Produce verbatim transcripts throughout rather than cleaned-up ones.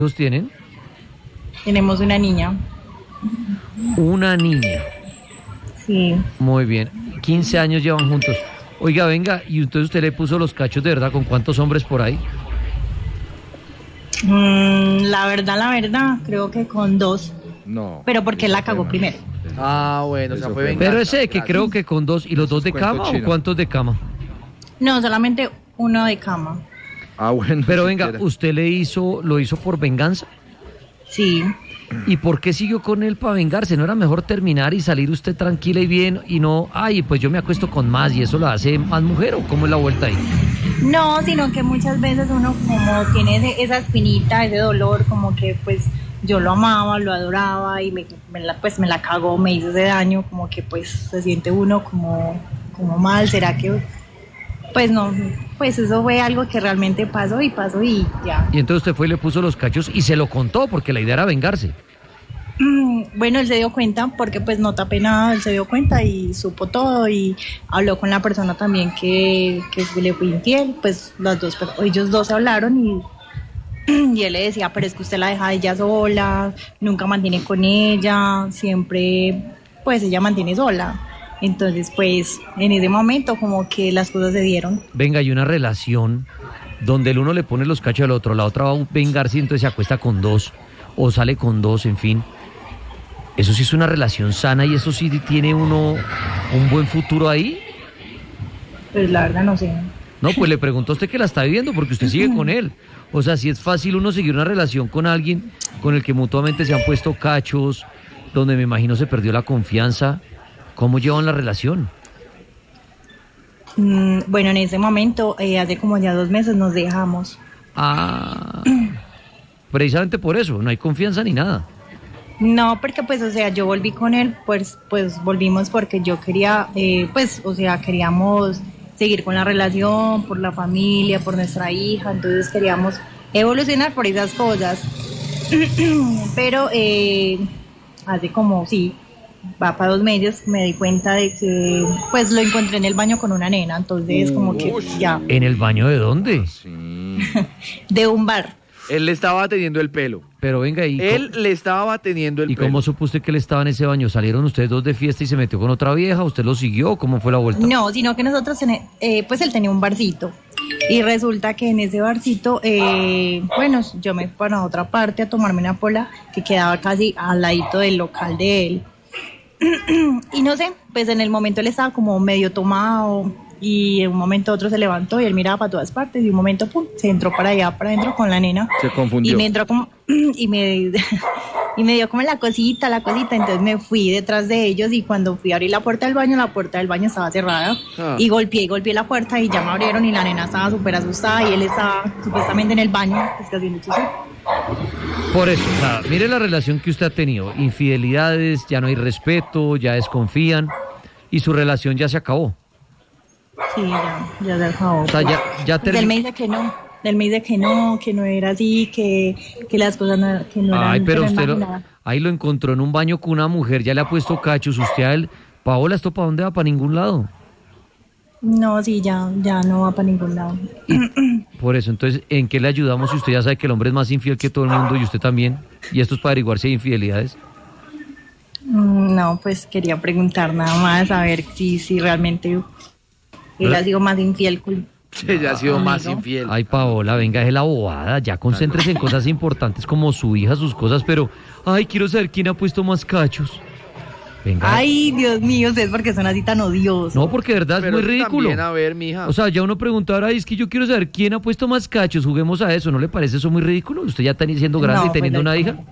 hijos tienen? Tenemos una niña. Una niña. Sí. Muy bien. quince años llevan juntos. Oiga, venga, y entonces usted le puso los cachos de verdad, ¿con cuántos hombres por ahí? Mm, la verdad, la verdad, creo que con dos. No. Pero porque él la cagó primero. Ah, bueno, o sea, Eso fue fue- venganza. Pero ese de que claro. creo que con dos, ¿y los dos de cuento cama o chino. cuántos de cama? No, solamente uno de cama. Ah, bueno. Pero ni venga, siquiera. ¿usted le hizo, lo hizo por venganza? Sí. ¿Y por qué siguió con él para vengarse? ¿No era mejor terminar y salir usted tranquila y bien y no, ay, pues yo me acuesto con más y eso lo hace más mujer o cómo es la vuelta ahí? No, sino que muchas veces uno como tiene ese- esa espinita, ese dolor, como que pues yo lo amaba, lo adoraba y me, me la, pues me la cagó, me hizo ese daño, como que pues se siente uno como, como mal, ¿será que...? Pues no, pues eso fue algo que realmente pasó y pasó y ya. Y entonces usted fue y le puso los cachos y se lo contó porque la idea era vengarse. Mm, Bueno, él se dio cuenta porque pues no tapé nada, él se dio cuenta y supo todo y habló con la persona también que, que le fue infiel, pues las dos, per- ellos dos hablaron y, y él le decía, pero es que usted la deja a ella sola, nunca mantiene con ella, siempre pues ella mantiene sola. Entonces pues en ese momento como que las cosas se dieron. Venga, hay una relación donde el uno le pone los cachos al otro, la otra va a vengarse y entonces se acuesta con dos o sale con dos, en fin. Eso sí es una relación sana y eso sí tiene uno un buen futuro ahí. Pues la verdad no sé. No, pues le preguntó a usted que la está viviendo porque usted sigue con él. O sea, si es fácil uno seguir una relación con alguien con el que mutuamente se han puesto cachos, donde me imagino se perdió la confianza. ¿Cómo llevan la relación? Mm, Bueno, en ese momento, eh, hace como ya dos meses nos dejamos. Ah, precisamente por eso, no hay confianza ni nada. No, porque pues, o sea, yo volví con él, pues, pues volvimos porque yo quería, eh, pues, o sea, queríamos seguir con la relación, por la familia, por nuestra hija, entonces queríamos evolucionar por esas cosas. Pero eh, hace como, sí, va para dos meses, me di cuenta de que, pues, lo encontré en el baño con una nena, entonces como que ya, ¿En el baño de dónde? Sí. de un bar. Él le estaba teniendo el pelo. Pero venga, ¿y, Él cómo- le estaba teniendo el ¿y pelo. cómo supo usted que él estaba en ese baño? ¿Salieron ustedes dos de fiesta y se metió con otra vieja? ¿Usted lo siguió? ¿Cómo fue la vuelta? No, sino que nosotros, tene- eh, pues él tenía un barcito y resulta que en ese barcito, eh, bueno, yo me fui para otra parte a tomarme una pola que quedaba casi al ladito del local de él. Y no sé, pues en el momento él estaba como medio tomado y en un momento otro se levantó y él miraba para todas partes y un momento, pum, se entró para allá, para adentro con la nena. Se confundió. Y me entró como, y me, y me dio como la cosita, la cosita, entonces me fui detrás de ellos y cuando fui a abrir la puerta del baño, la puerta del baño estaba cerrada Ah. y golpeé y golpeé la puerta y ya me abrieron y la nena estaba súper asustada y él estaba supuestamente en el baño, pues que haciendo chuchu. Por eso, o sea, mire la relación que usted ha tenido. Infidelidades, ya no hay respeto, ya desconfían y su relación ya se acabó. Sí, ya, ya se acabó. O sea, ya, ya Pues él terminó. me dice que no, él me dice que no, que no era así, que, que las cosas no, que no eran. Ay, pero que no usted lo- imaginaba. ahí lo encontró en un baño con una mujer, ya le ha puesto cachos, usted a él. Paola, ¿esto para dónde va? Para ningún lado. No, sí, ya, ya no va para ningún lado. Por eso, entonces, ¿en qué le ayudamos si usted ya sabe que el hombre es más infiel que todo el mundo y usted también? Y esto es para averiguar si hay infidelidades. Mm, No, pues quería preguntar nada más, a ver si, si realmente él ha sido más infiel con... Ella ha sido más Amigo. infiel. Ay, Paola, venga, es la bobada, ya concéntrese en cosas importantes como su hija, sus cosas, pero, ay, quiero saber quién ha puesto más cachos. Venga. Ay, Dios mío, ustedes porque son así tan odiosos. No, porque de verdad es Pero muy eso ridículo. también, a ver, mija. O sea, ya uno preguntaba, ay, es que yo quiero saber quién ha puesto más cachos, juguemos a eso, ¿no le parece eso muy ridículo? Usted ya está siendo grande No, y teniendo pues, una no. hija.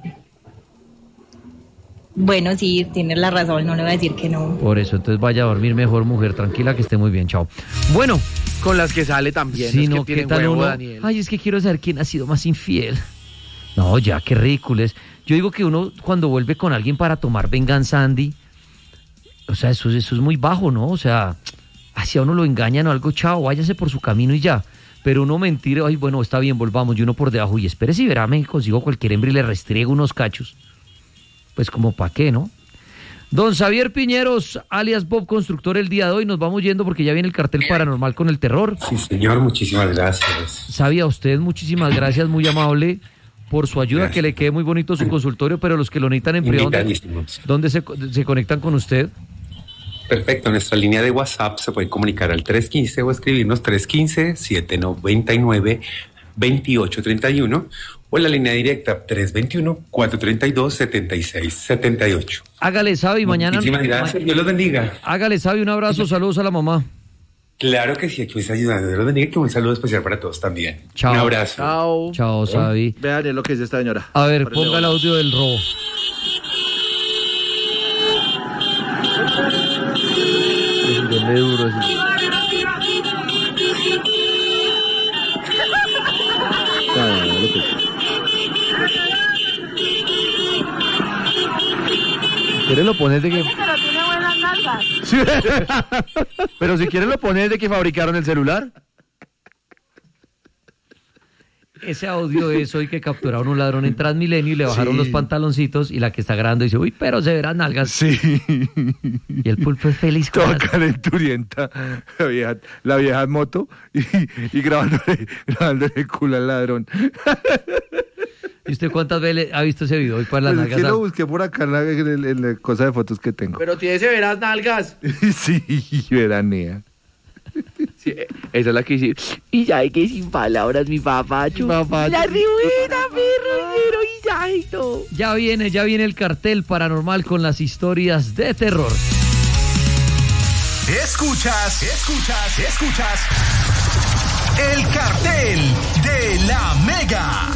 Bueno, sí, tienes la razón, no le voy a decir que no. Por eso, entonces vaya a dormir mejor, mujer, tranquila, que esté muy bien, chao. Bueno, Con las que sale también. si es no, que ¿qué tiene tal huevo, uno? Daniel. Ay, es que quiero saber quién ha sido más infiel. No, ya, qué ridículo es. Yo digo que uno cuando vuelve con alguien para tomar venganza, Andy, o sea, eso, eso es muy bajo, ¿no? O sea, hacia uno lo engañan o algo, chao, váyase por su camino y ya. Pero uno mentir, ay, bueno, está bien, volvamos, y uno por debajo, y espere si verá, me consigo cualquier hembra y le restriego unos cachos. Pues como pa' qué, ¿no? Don Xavier Piñeros, alias Bob Constructor, el día de hoy nos vamos yendo porque ya viene el cartel paranormal con el terror. Sí, señor, muchísimas gracias. Sabía usted, muchísimas gracias, muy amable. por su ayuda, Gracias. que le quede muy bonito su consultorio, pero los que lo necesitan en privado, ¿dónde, Invitadísimos. dónde se, se conectan con usted? Perfecto, nuestra línea de WhatsApp se puede comunicar al tres uno cinco o escribirnos tres uno cinco, siete nueve nueve, dos ocho tres uno o la línea directa tres dos uno, cuatro tres dos, siete seis siete ocho. Hágale, Sabi, mañana... Muchísimas gracias, Dios los bendiga. Hágale, Sabi, un abrazo, saludos a la mamá. Claro que sí, aquí me está ayudando. Dios los bendiga, que un saludo especial para todos también. Chao. Un abrazo. Chao. Chao, Sabi. Vean es lo que dice esta señora. A ver, Párale, ponga el bola. audio del robo. Denle duro, así. Ah, lo que- ¿Quieres lo pones de que... Pero tiene buenas nalgas. Sí. Pero si quieres lo pones de que fabricaron el celular. Ese audio es hoy que capturaron un ladrón en Transmilenio y le bajaron Sí. los pantaloncitos y la que está grabando dice, uy, pero se verán nalgas. Sí. Y el pulpo es feliz con Toda las- calenturienta. La vieja, la vieja en moto y, y grabándole, grabándole el culo al ladrón. ¿Y usted cuántas veces ha visto ese video? Hoy para las Pues es nalgas. que lo a- busqué por acá en la, en el- en la cosa de fotos que tengo. Pero tiene severas nalgas. Sí, veranea. Sí, esa es la que dice. Y ya hay que sin palabras, mi papacho. Papacho. La ribuena, perro, quiero y no. Ya viene, ya viene el cartel paranormal con las historias de terror. Escuchas, escuchas, escuchas. El cartel de la Mega.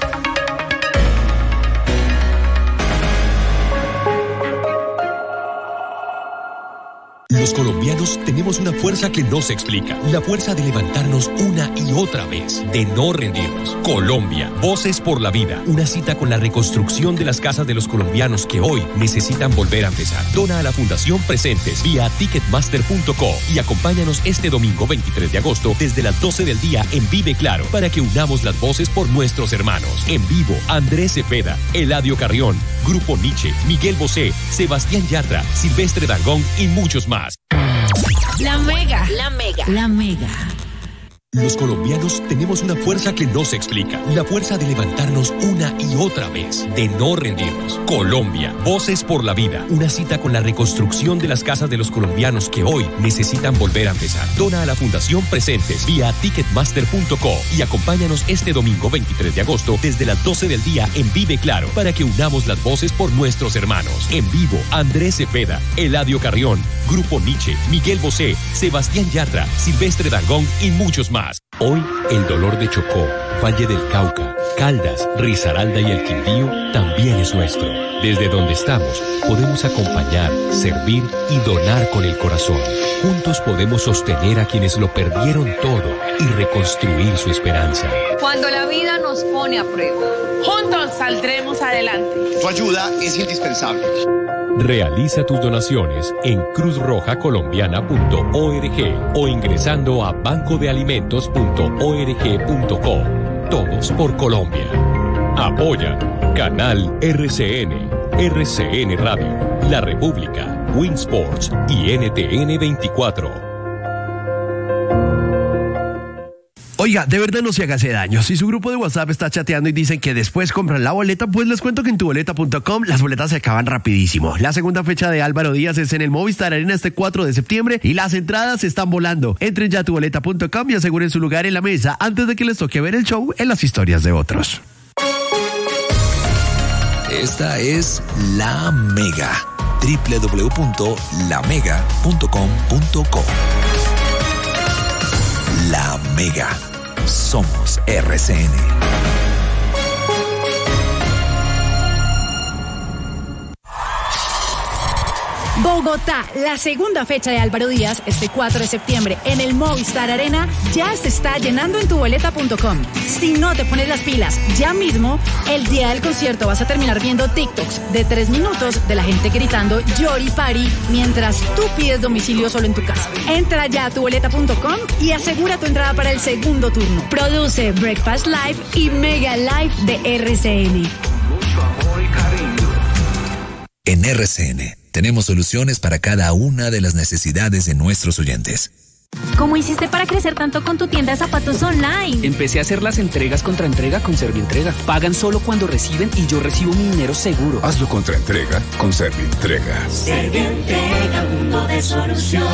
Los colombianos tenemos una fuerza que no se explica. La fuerza de levantarnos una y otra vez, de no rendirnos. Colombia, Voces por la Vida. Una cita con la reconstrucción de las casas de los colombianos que hoy necesitan volver a empezar. Dona a la Fundación Presentes vía ticketmaster punto co y acompáñanos este domingo veintitrés de agosto desde las doce del día en Vive Claro para que unamos las voces por nuestros hermanos. En vivo, Andrés Cepeda, Eladio Carrión, Grupo Nietzsche, Miguel Bosé, Sebastián Yatra, Silvestre Dangond y muchos más. La Mega. La Mega. La Mega. Los colombianos tenemos una fuerza que no se explica. La fuerza de levantarnos una y otra vez, de no rendirnos. Colombia, Voces por la Vida. Una cita con la reconstrucción de las casas de los colombianos que hoy necesitan volver a empezar. Dona a la Fundación Presentes vía ticketmaster punto co y acompáñanos este domingo veintitrés de agosto desde las doce del día en Vive Claro para que unamos las voces por nuestros hermanos. En vivo, Andrés Cepeda, Eladio Carrión, Grupo Nietzsche, Miguel Bosé, Sebastián Yatra, Silvestre Dangond y muchos más. Hoy, el dolor de Chocó, Valle del Cauca, Caldas, Risaralda y el Quindío también es nuestro. Desde donde estamos, podemos acompañar, servir y donar con el corazón. Juntos podemos sostener a quienes lo perdieron todo y reconstruir su esperanza. Cuando la vida nos pone a prueba, juntos saldremos adelante. Tu ayuda es indispensable. Realiza tus donaciones en cruz roja colombiana punto org o ingresando a banco de alimentos punto org punto co. Todos por Colombia. Apoya Canal R C N, R C N Radio, La República, Winsports y N T N veinticuatro. Oiga, de verdad no se haga ese daño. Si su grupo de WhatsApp está chateando y dicen que después compran la boleta, pues les cuento que en tu boleta punto com las boletas se acaban rapidísimo. La segunda fecha de Álvaro Díaz es en el Movistar Arena este cuatro de septiembre y las entradas están volando. Entren ya a tu boleta punto com y aseguren su lugar en la mesa antes de que les toque ver el show en las historias de otros. Esta es La Mega. doble u doble u doble u punto la mega punto com punto co. La Mega. Somos R C N. Bogotá, la segunda fecha de Álvaro Díaz, este cuatro de septiembre, en el Movistar Arena, ya se está llenando en tu boleta punto com. Si no te pones las pilas ya mismo, el día del concierto vas a terminar viendo TikToks de tres minutos de la gente gritando Yori Pari mientras tú pides domicilio solo en tu casa. Entra ya a tu boleta punto com y asegura tu entrada para el segundo turno. Produce Breakfast Live y Mega Live de R C N. En R C N tenemos soluciones para cada una de las necesidades de nuestros oyentes. ¿Cómo hiciste para crecer tanto con tu tienda de zapatos online? Empecé a hacer las entregas contra entrega con Servientrega. Pagan solo cuando reciben y yo recibo mi dinero seguro. Hazlo contra entrega con Servientrega. Servientrega, mundo de soluciones.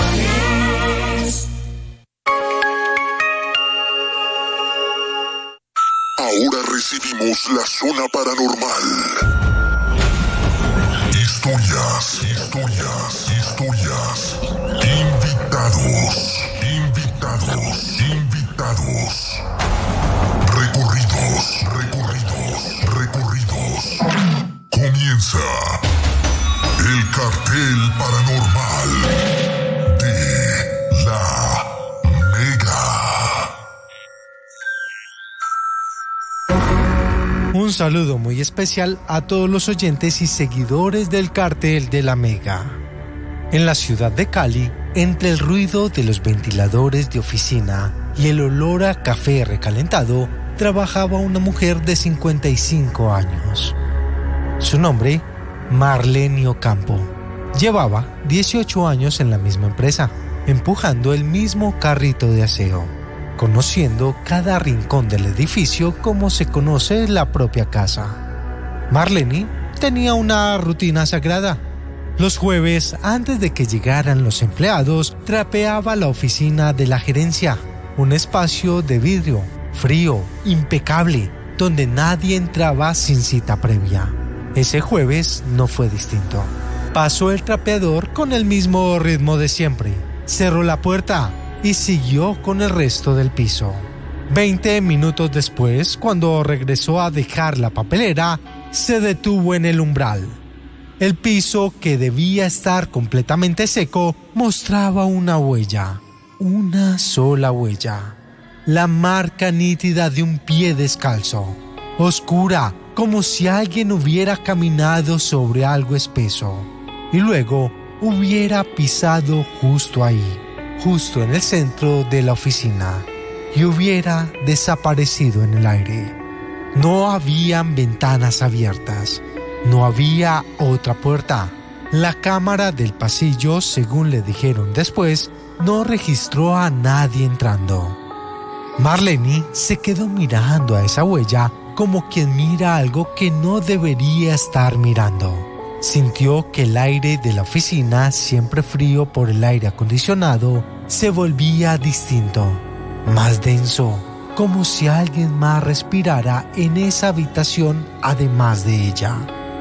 Ahora recibimos la zona paranormal. Historias, historias, historias. Invitados, invitados, invitados. Recorridos, recorridos, recorridos. Comienza el cartel paranormal de La Mega. Un saludo muy especial a todos los oyentes y seguidores del cartel de La Mega. En la ciudad de Cali, entre el ruido de los ventiladores de oficina y el olor a café recalentado, trabajaba una mujer de cincuenta y cinco años. Su nombre, Marlene Ocampo. Llevaba dieciocho años en la misma empresa, empujando el mismo carrito de aseo, conociendo cada rincón del edificio como se conoce la propia casa. Marlene tenía una rutina sagrada. Los jueves, antes de que llegaran los empleados, trapeaba la oficina de la gerencia, un espacio de vidrio, frío, impecable, donde nadie entraba sin cita previa. Ese jueves no fue distinto. Pasó el trapeador con el mismo ritmo de siempre, cerró la puerta y siguió con el resto del piso. Veinte minutos después, cuando regresó a dejar la papelera, se detuvo en el umbral. El piso, que debía estar completamente seco, mostraba una huella, una sola huella. La marca nítida de un pie descalzo, oscura, como si alguien hubiera caminado sobre algo espeso y luego hubiera pisado justo ahí, justo en el centro de la oficina, y hubiera desaparecido en el aire. No habían ventanas abiertas. No había otra puerta. La cámara del pasillo, según le dijeron después, no registró a nadie entrando. Marlene se quedó mirando a esa huella como quien mira algo que no debería estar mirando. Sintió que el aire de la oficina, siempre frío por el aire acondicionado, se volvía distinto, más denso, como si alguien más respirara en esa habitación además de ella.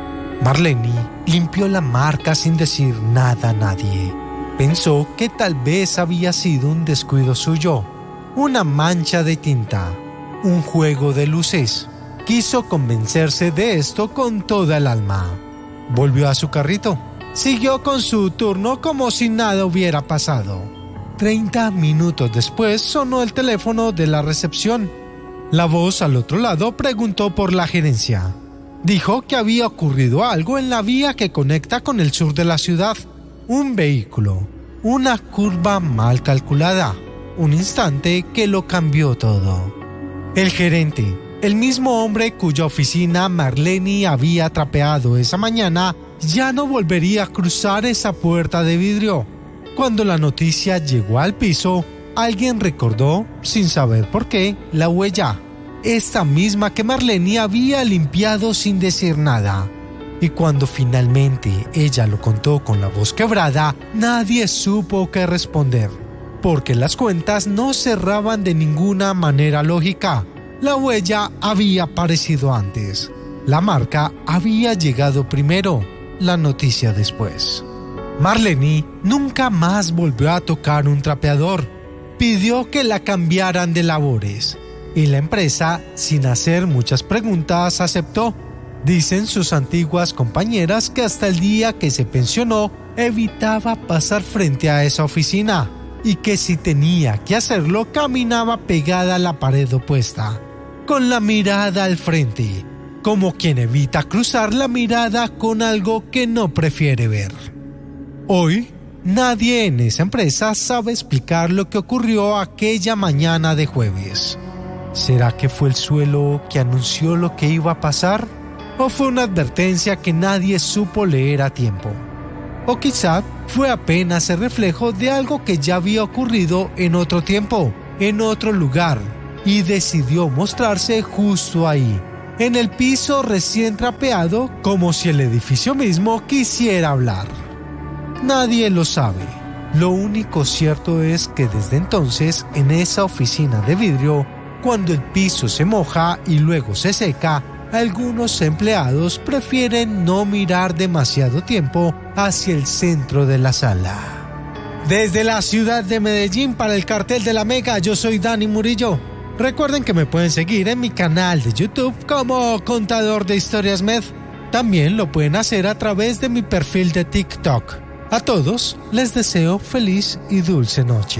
Marlene limpió la marca sin decir nada a nadie. Pensó que tal vez había sido un descuido suyo, una mancha de tinta, un juego de luces. Quiso convencerse de esto con toda el alma. Volvió a su carrito. Siguió con su turno como si nada hubiera pasado. Treinta minutos después sonó el teléfono de la recepción. La voz al otro lado preguntó por la gerencia. Dijo que había ocurrido algo en la vía que conecta con el sur de la ciudad. Un vehículo, una curva mal calculada, un instante que lo cambió todo. El gerente, el mismo hombre cuya oficina Marlene había trapeado esa mañana, ya no volvería a cruzar esa puerta de vidrio. Cuando la noticia llegó al piso, alguien recordó, sin saber por qué, la huella. Esta misma que Marlene había limpiado sin decir nada. Y cuando finalmente ella lo contó con la voz quebrada, nadie supo qué responder, porque las cuentas no cerraban de ninguna manera lógica. La huella había aparecido antes, la marca había llegado primero, la noticia después. Marlene nunca más volvió a tocar un trapeador. Pidió que la cambiaran de labores. Y la empresa, sin hacer muchas preguntas, aceptó. Dicen sus antiguas compañeras que hasta el día que se pensionó, evitaba pasar frente a esa oficina, y que si tenía que hacerlo, caminaba pegada a la pared opuesta, con la mirada al frente, como quien evita cruzar la mirada con algo que no prefiere ver. Hoy, nadie en esa empresa sabe explicar lo que ocurrió aquella mañana de jueves. ¿Será que fue el suelo que anunció lo que iba a pasar? ¿O fue una advertencia que nadie supo leer a tiempo? O quizá fue apenas el reflejo de algo que ya había ocurrido en otro tiempo, en otro lugar, y decidió mostrarse justo ahí, en el piso recién trapeado, como si el edificio mismo quisiera hablar. Nadie lo sabe. Lo único cierto es que desde entonces, en esa oficina de vidrio, cuando el piso se moja y luego se seca, algunos empleados prefieren no mirar demasiado tiempo hacia el centro de la sala. Desde la ciudad de Medellín para el Cartel de la Mega, yo soy Dani Murillo. Recuerden que me pueden seguir en mi canal de YouTube como Contador de Historias Med. También lo pueden hacer a través de mi perfil de TikTok. A todos les deseo feliz y dulce noche.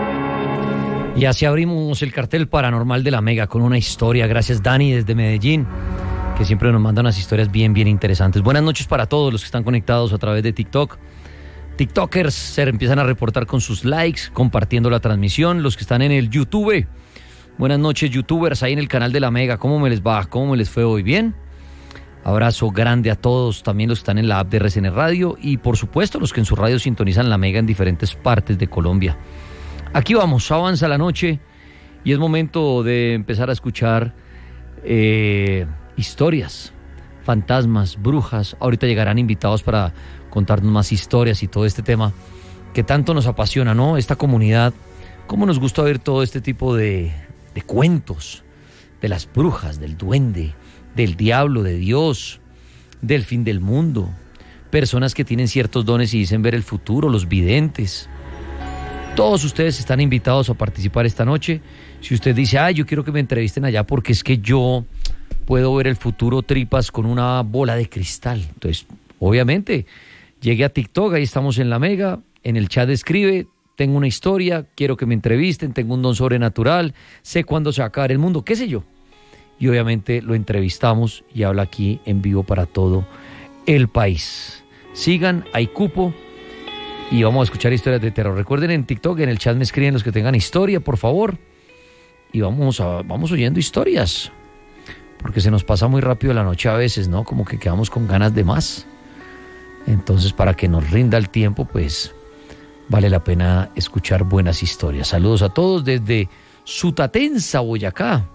Y así abrimos el Cartel Paranormal de la Mega con una historia. Gracias, Dani, desde Medellín, que siempre nos manda unas historias bien, bien interesantes. Buenas noches para todos los que están conectados a través de TikTok. TikTokers se empiezan a reportar con sus likes, compartiendo la transmisión. Los que están en el YouTube. Buenas noches, YouTubers, ahí en el canal de la Mega. ¿Cómo me les va? ¿Cómo me les fue hoy? ¿Bien? Abrazo grande a todos, también los que están en la app de R C N Radio y por supuesto los que en su radio sintonizan la Mega en diferentes partes de Colombia. Aquí vamos, avanza la noche y es momento de empezar a escuchar eh, historias, fantasmas, brujas. Ahorita llegarán invitados para contarnos más historias y todo este tema que tanto nos apasiona, ¿no? Esta comunidad, cómo nos gusta ver todo este tipo de, de cuentos, de las brujas, del duende, del diablo, de Dios, del fin del mundo, personas que tienen ciertos dones y dicen ver el futuro, los videntes. Todos ustedes están invitados a participar esta noche. Si usted dice, ay, yo quiero que me entrevisten allá porque es que yo puedo ver el futuro tripas con una bola de cristal. Entonces, obviamente, llegue a TikTok, ahí estamos en la Mega, en el chat escribe, tengo una historia, quiero que me entrevisten, tengo un don sobrenatural, sé cuándo se va a acabar el mundo, qué sé yo. Y obviamente lo entrevistamos y habla aquí en vivo para todo el país. Sigan, hay cupo y vamos a escuchar historias de terror. Recuerden, en TikTok, en el chat me escriben los que tengan historia, por favor. Y vamos, a, vamos oyendo historias, porque se nos pasa muy rápido la noche a veces, ¿no? Como que quedamos con ganas de más. Entonces, para que nos rinda el tiempo, pues vale la pena escuchar buenas historias. Saludos a todos desde Sutatensa, Boyacá.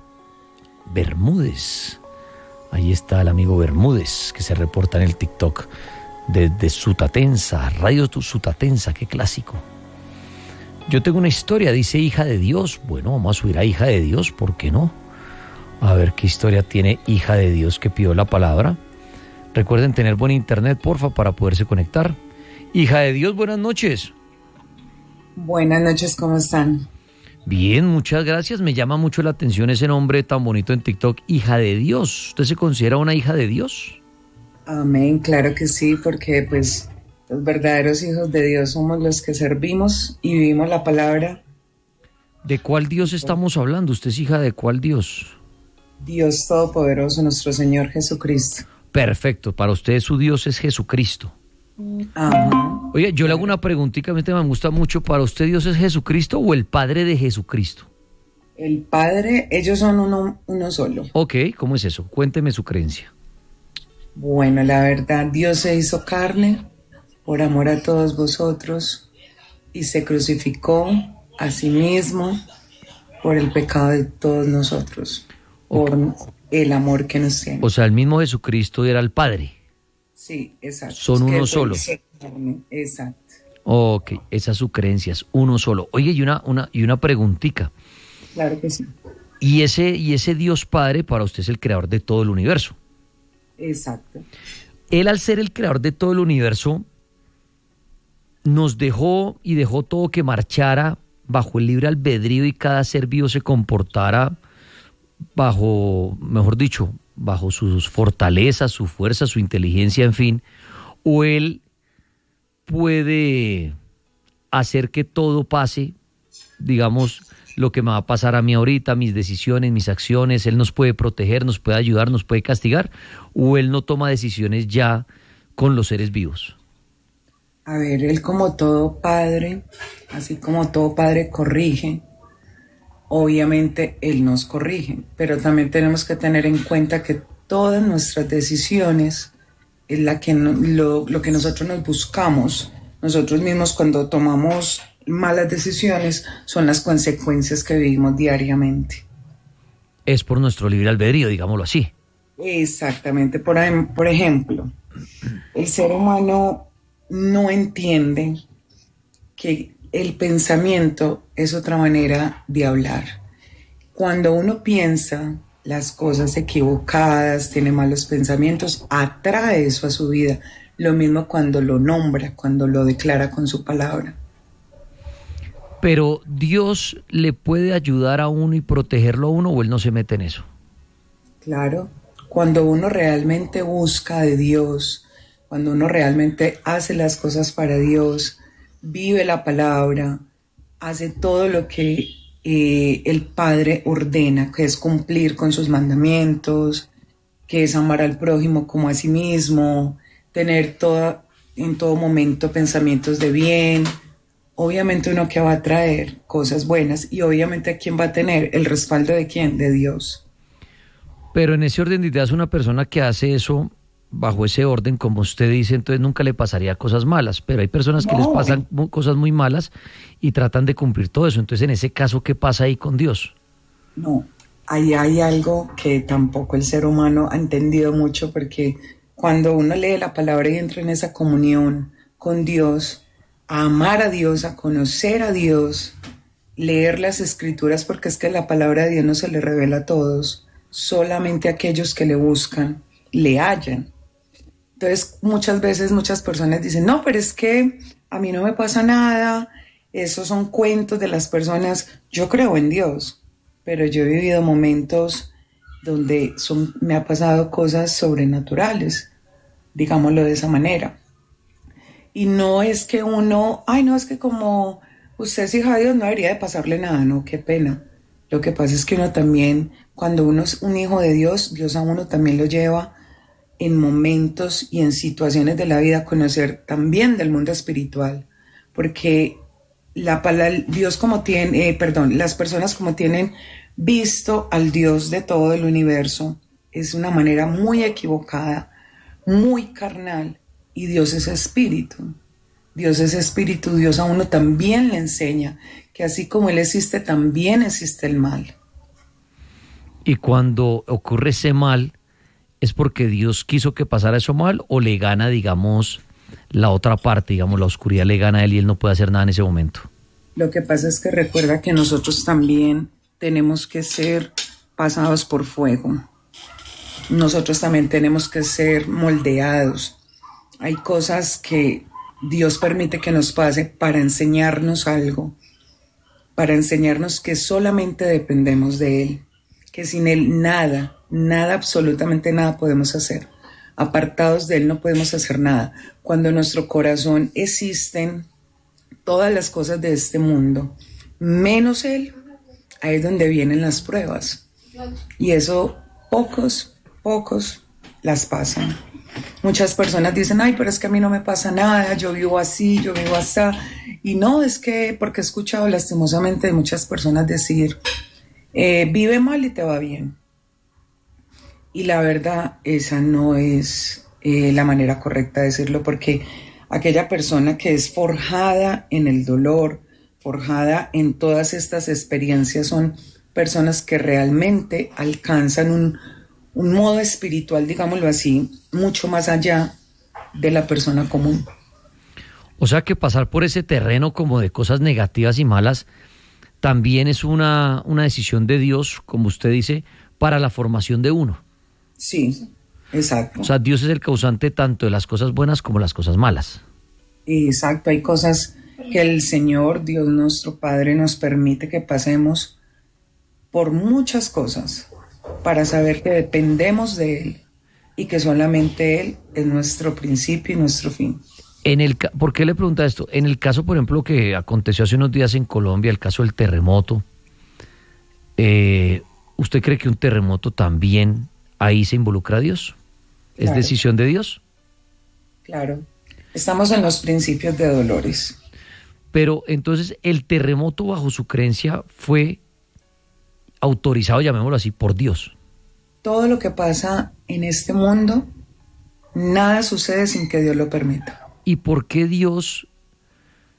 Bermúdez, ahí está el amigo Bermúdez que se reporta en el TikTok desde Sutatensa, Radio Sutatensa, qué clásico. Yo tengo una historia, dice hija de Dios. Bueno, vamos a subir a hija de Dios, ¿por qué no? A ver qué historia tiene hija de Dios que pidió la palabra. Recuerden tener buen internet, porfa, para poderse conectar. Hija de Dios, buenas noches. Buenas noches, ¿cómo están? Bien, muchas gracias. Me llama mucho la atención ese nombre tan bonito en TikTok, hija de Dios. ¿Usted se considera una hija de Dios? Amén, claro que sí, porque pues los verdaderos hijos de Dios somos los que servimos y vivimos la palabra. ¿De cuál Dios estamos hablando? ¿Usted es hija de cuál Dios? Dios Todopoderoso, nuestro Señor Jesucristo. Perfecto, para usted su Dios es Jesucristo. Ajá. Oye, yo le hago una preguntita que me gusta mucho. ¿Para usted Dios es Jesucristo o el Padre de Jesucristo? El Padre, ellos son uno, uno solo. Ok, ¿cómo es eso? Cuénteme su creencia. Bueno, la verdad, Dios se hizo carne por amor a todos vosotros y se crucificó a sí mismo por el pecado de todos nosotros, okay, por el amor que nos tiene. O sea, el mismo Jesucristo era el Padre. Sí, exacto. Son uno solo. Exacto. Ok, esa es su creencia, es uno solo. Oye, y una, una, y una preguntita. Claro que sí. Y ese, y ese Dios Padre para usted es el creador de todo el universo. Exacto. Él, al ser el creador de todo el universo, nos dejó y dejó todo que marchara bajo el libre albedrío y cada ser vivo se comportara bajo, mejor dicho, bajo sus fortalezas, su fuerza, su inteligencia, en fin, o él puede hacer que todo pase, digamos, lo que me va a pasar a mí ahorita, mis decisiones, mis acciones, él nos puede proteger, nos puede ayudar, nos puede castigar, o él no toma decisiones ya con los seres vivos. A ver, él como todo padre, así como todo padre corrige, obviamente él nos corrige, pero también tenemos que tener en cuenta que todas nuestras decisiones es la que no, lo, lo que nosotros nos buscamos Nosotros mismos cuando tomamos malas decisiones son las consecuencias que vivimos diariamente. Es por nuestro libre albedrío, digámoslo así. Exactamente. Por, por ejemplo, el ser humano no entiende que el pensamiento es otra manera de hablar. Cuando uno piensa las cosas equivocadas, tiene malos pensamientos, atrae eso a su vida. Lo mismo cuando lo nombra, cuando lo declara con su palabra. Pero Dios le puede ayudar a uno y protegerlo a uno, ¿o él no se mete en eso? Claro, cuando uno realmente busca de Dios, cuando uno realmente hace las cosas para Dios, vive la palabra, hace todo lo que eh, el Padre ordena, que es cumplir con sus mandamientos, que es amar al prójimo como a sí mismo, tener toda, en todo momento pensamientos de bien. Obviamente uno que va a traer cosas buenas y obviamente a quién va a tener el respaldo de quién, de Dios. Pero en ese orden de ideas, una persona que hace eso bajo ese orden, como usted dice, entonces nunca le pasaría cosas malas, pero hay personas que no. les pasan muy, cosas muy malas y tratan de cumplir todo eso. Entonces, en ese caso, ¿qué pasa ahí con Dios? No, ahí hay algo que tampoco el ser humano ha entendido mucho, porque cuando uno lee la palabra y entra en esa comunión con Dios, a amar a Dios, a conocer a Dios, leer las escrituras, porque es que la palabra de Dios no se le revela a todos, solamente a aquellos que le buscan, le hallan. Entonces, muchas veces muchas personas dicen, no, pero es que a mí no me pasa nada, esos son cuentos de las personas. Yo creo en Dios, pero yo he vivido momentos donde son, me ha pasado cosas sobrenaturales, digámoslo de esa manera. Y no es que uno, ay, no, es que como usted es hija de Dios no debería de pasarle nada, no, qué pena. Lo que pasa es que uno también, cuando uno es un hijo de Dios, Dios a uno también lo lleva en momentos y en situaciones de la vida a conocer también del mundo espiritual, porque la palabra, Dios como tiene, eh, perdón, las personas como tienen visto al Dios de todo el universo, es una manera muy equivocada, muy carnal, y Dios es espíritu. Dios es espíritu, Dios a uno también le enseña que así como Él existe, también existe el mal. Y cuando ocurre ese mal, ¿es porque Dios quiso que pasara eso mal o le gana, digamos, la otra parte, digamos, la oscuridad le gana a Él y Él no puede hacer nada en ese momento? Lo que pasa es que recuerda que nosotros también tenemos que ser pasados por fuego. Nosotros también tenemos que ser moldeados. Hay cosas que Dios permite que nos pase para enseñarnos algo, para enseñarnos que solamente dependemos de Él, que sin Él nada, nada, absolutamente nada podemos hacer. Apartados de Él no podemos hacer nada. Cuando en nuestro corazón existen todas las cosas de este mundo, menos Él, ahí es donde vienen las pruebas. Y eso pocos, pocos las pasan. Muchas personas dicen, ay, pero es que a mí no me pasa nada, yo vivo así, yo vivo así. Y no, es que, porque he escuchado lastimosamente de muchas personas decir, eh, vive mal y te va bien. Y la verdad, esa no es eh, la manera correcta de decirlo, porque aquella persona que es forjada en el dolor, forjada en todas estas experiencias, son personas que realmente alcanzan un un modo espiritual, digámoslo así, mucho más allá de la persona común. O sea que pasar por ese terreno como de cosas negativas y malas también es una, una decisión de Dios, como usted dice, para la formación de uno. Sí, exacto. O sea, Dios es el causante tanto de las cosas buenas como las cosas malas. Exacto, hay cosas que el Señor, Dios nuestro Padre, nos permite que pasemos por muchas cosas, para saber que dependemos de Él y que solamente Él es nuestro principio y nuestro fin. En el, ¿por qué le pregunta esto? En el caso, por ejemplo, que aconteció hace unos días en Colombia, el caso del terremoto, eh, ¿usted cree que un terremoto también ahí se involucra a Dios? ¿Es Claro. decisión de Dios? Claro, estamos en los principios de dolores. Pero entonces el terremoto bajo su creencia fue autorizado, llamémoslo así, por Dios. Todo lo que pasa en este mundo, nada sucede sin que Dios lo permita. ¿Y por qué Dios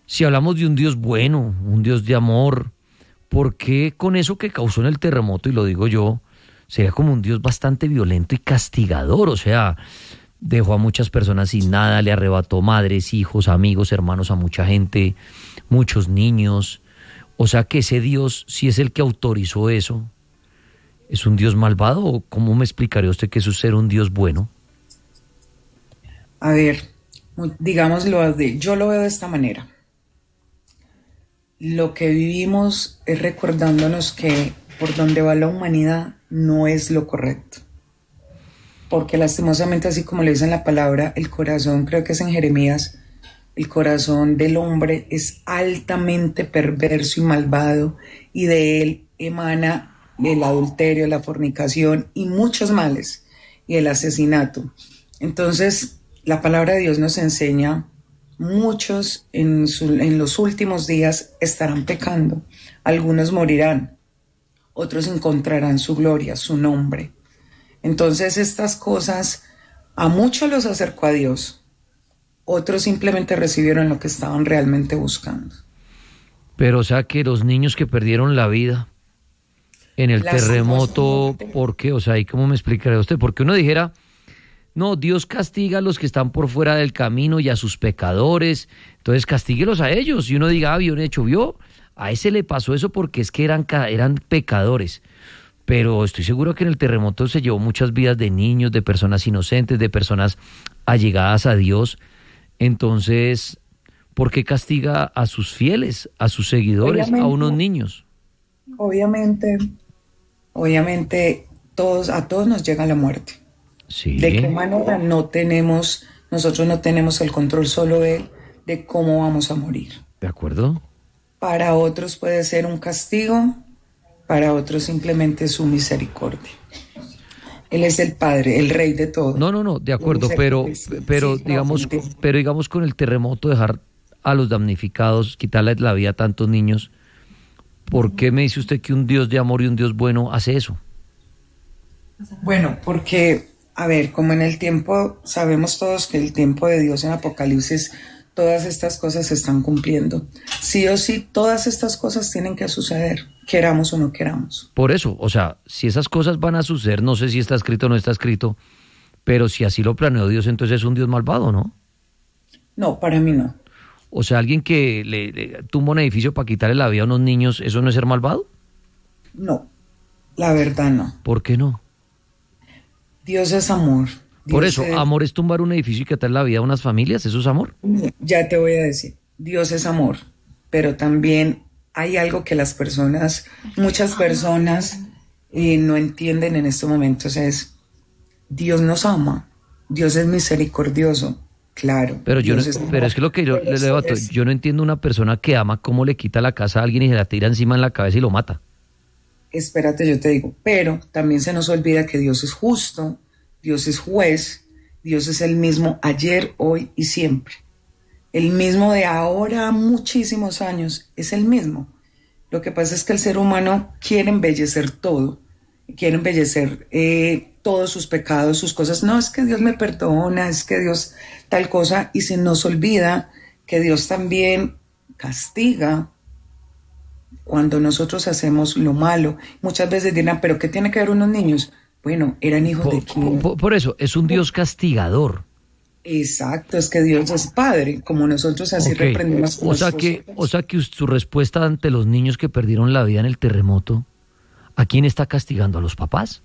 si hablamos de un Dios bueno, un Dios de amor, ¿por qué con eso que causó en el terremoto, y lo digo yo, sería como un Dios bastante violento y castigador? O sea, dejó a muchas personas sin nada, le arrebató madres, hijos, amigos, hermanos a mucha gente, muchos niños. O sea que ese Dios, si es el que autorizó eso, ¿es un Dios malvado? ¿O cómo me explicaría usted que eso es ser un Dios bueno? A ver, digámoslo, de, yo lo veo de esta manera. Lo que vivimos es recordándonos que por donde va la humanidad no es lo correcto. Porque lastimosamente, así como le dicen la palabra, el corazón, creo que es en Jeremías, el corazón del hombre es altamente perverso y malvado, y de él emana el adulterio, la fornicación y muchos males, y el asesinato. Entonces, la palabra de Dios nos enseña, muchos en, su, en los últimos días estarán pecando, algunos morirán, otros encontrarán su gloria, su nombre. Entonces estas cosas a muchos los acercó a Dios, otros simplemente recibieron lo que estaban realmente buscando. Pero o sea que los niños que perdieron la vida en el Las terremoto, ¿por qué? O sea, ¿y cómo me explicaría usted? Porque uno dijera, no, Dios castiga a los que están por fuera del camino y a sus pecadores, entonces castíguelos a ellos. Y uno diga, ah, vio un hecho, vio, a ese le pasó eso porque es que eran, eran pecadores. Pero estoy seguro que en el terremoto se llevó muchas vidas de niños, de personas inocentes, de personas allegadas a Dios. Entonces, ¿por qué castiga a sus fieles, a sus seguidores, obviamente, a unos niños? Obviamente, obviamente, todos, a todos nos llega la muerte. Sí. De qué manera no tenemos, nosotros no tenemos el control solo de, de cómo vamos a morir. ¿De acuerdo? Para otros puede ser un castigo, para otros simplemente su misericordia. Él es el Padre, el Rey de todo. No, no, no, de acuerdo, pero, pero sí, digamos, no, pero digamos con el terremoto dejar a los damnificados, quitarle la vida a tantos niños, ¿por qué me dice usted que un Dios de amor y un Dios bueno hace eso? Bueno, porque, a ver, como en el tiempo, sabemos todos que el tiempo de Dios en Apocalipsis, todas estas cosas se están cumpliendo. Sí o sí, todas estas cosas tienen que suceder, queramos o no queramos. Por eso, o sea, si esas cosas van a suceder, no sé si está escrito o no está escrito, pero si así lo planeó Dios, entonces es un Dios malvado, ¿no? No, para mí no. O sea, alguien que le, le tumba un edificio para quitarle la vida a unos niños, ¿eso no es ser malvado? No, la verdad no. ¿Por qué no? Dios es amor. Dios Por eso, es... amor es tumbar un edificio y quitarle la vida a unas familias, ¿eso es amor? Ya te voy a decir, Dios es amor, pero también hay algo que las personas, muchas personas eh, no entienden en estos momentos, es Dios nos ama, Dios es misericordioso, claro. Pero yo no, es pero es que lo que yo le debato, yo no entiendo una persona que ama cómo le quita la casa a alguien y se la tira encima en la cabeza y lo mata. Espérate, yo te digo, pero también se nos olvida que Dios es justo, Dios es juez, Dios es el mismo ayer, hoy y siempre. El mismo de ahora, muchísimos años, es el mismo. Lo que pasa es que el ser humano quiere embellecer todo, quiere embellecer eh, todos sus pecados, sus cosas. No, es que Dios me perdona, es que Dios tal cosa, y se nos olvida que Dios también castiga cuando nosotros hacemos lo malo. Muchas veces dirán, ¿pero qué tiene que ver unos niños? Bueno, eran hijos por, de quién. Por, por eso, es un Dios castigador. Exacto, es que Dios es Padre, como nosotros así okay. reprendemos. O sea que, o sea que su respuesta ante los niños que perdieron la vida en el terremoto, ¿a quién está castigando? ¿A los papás?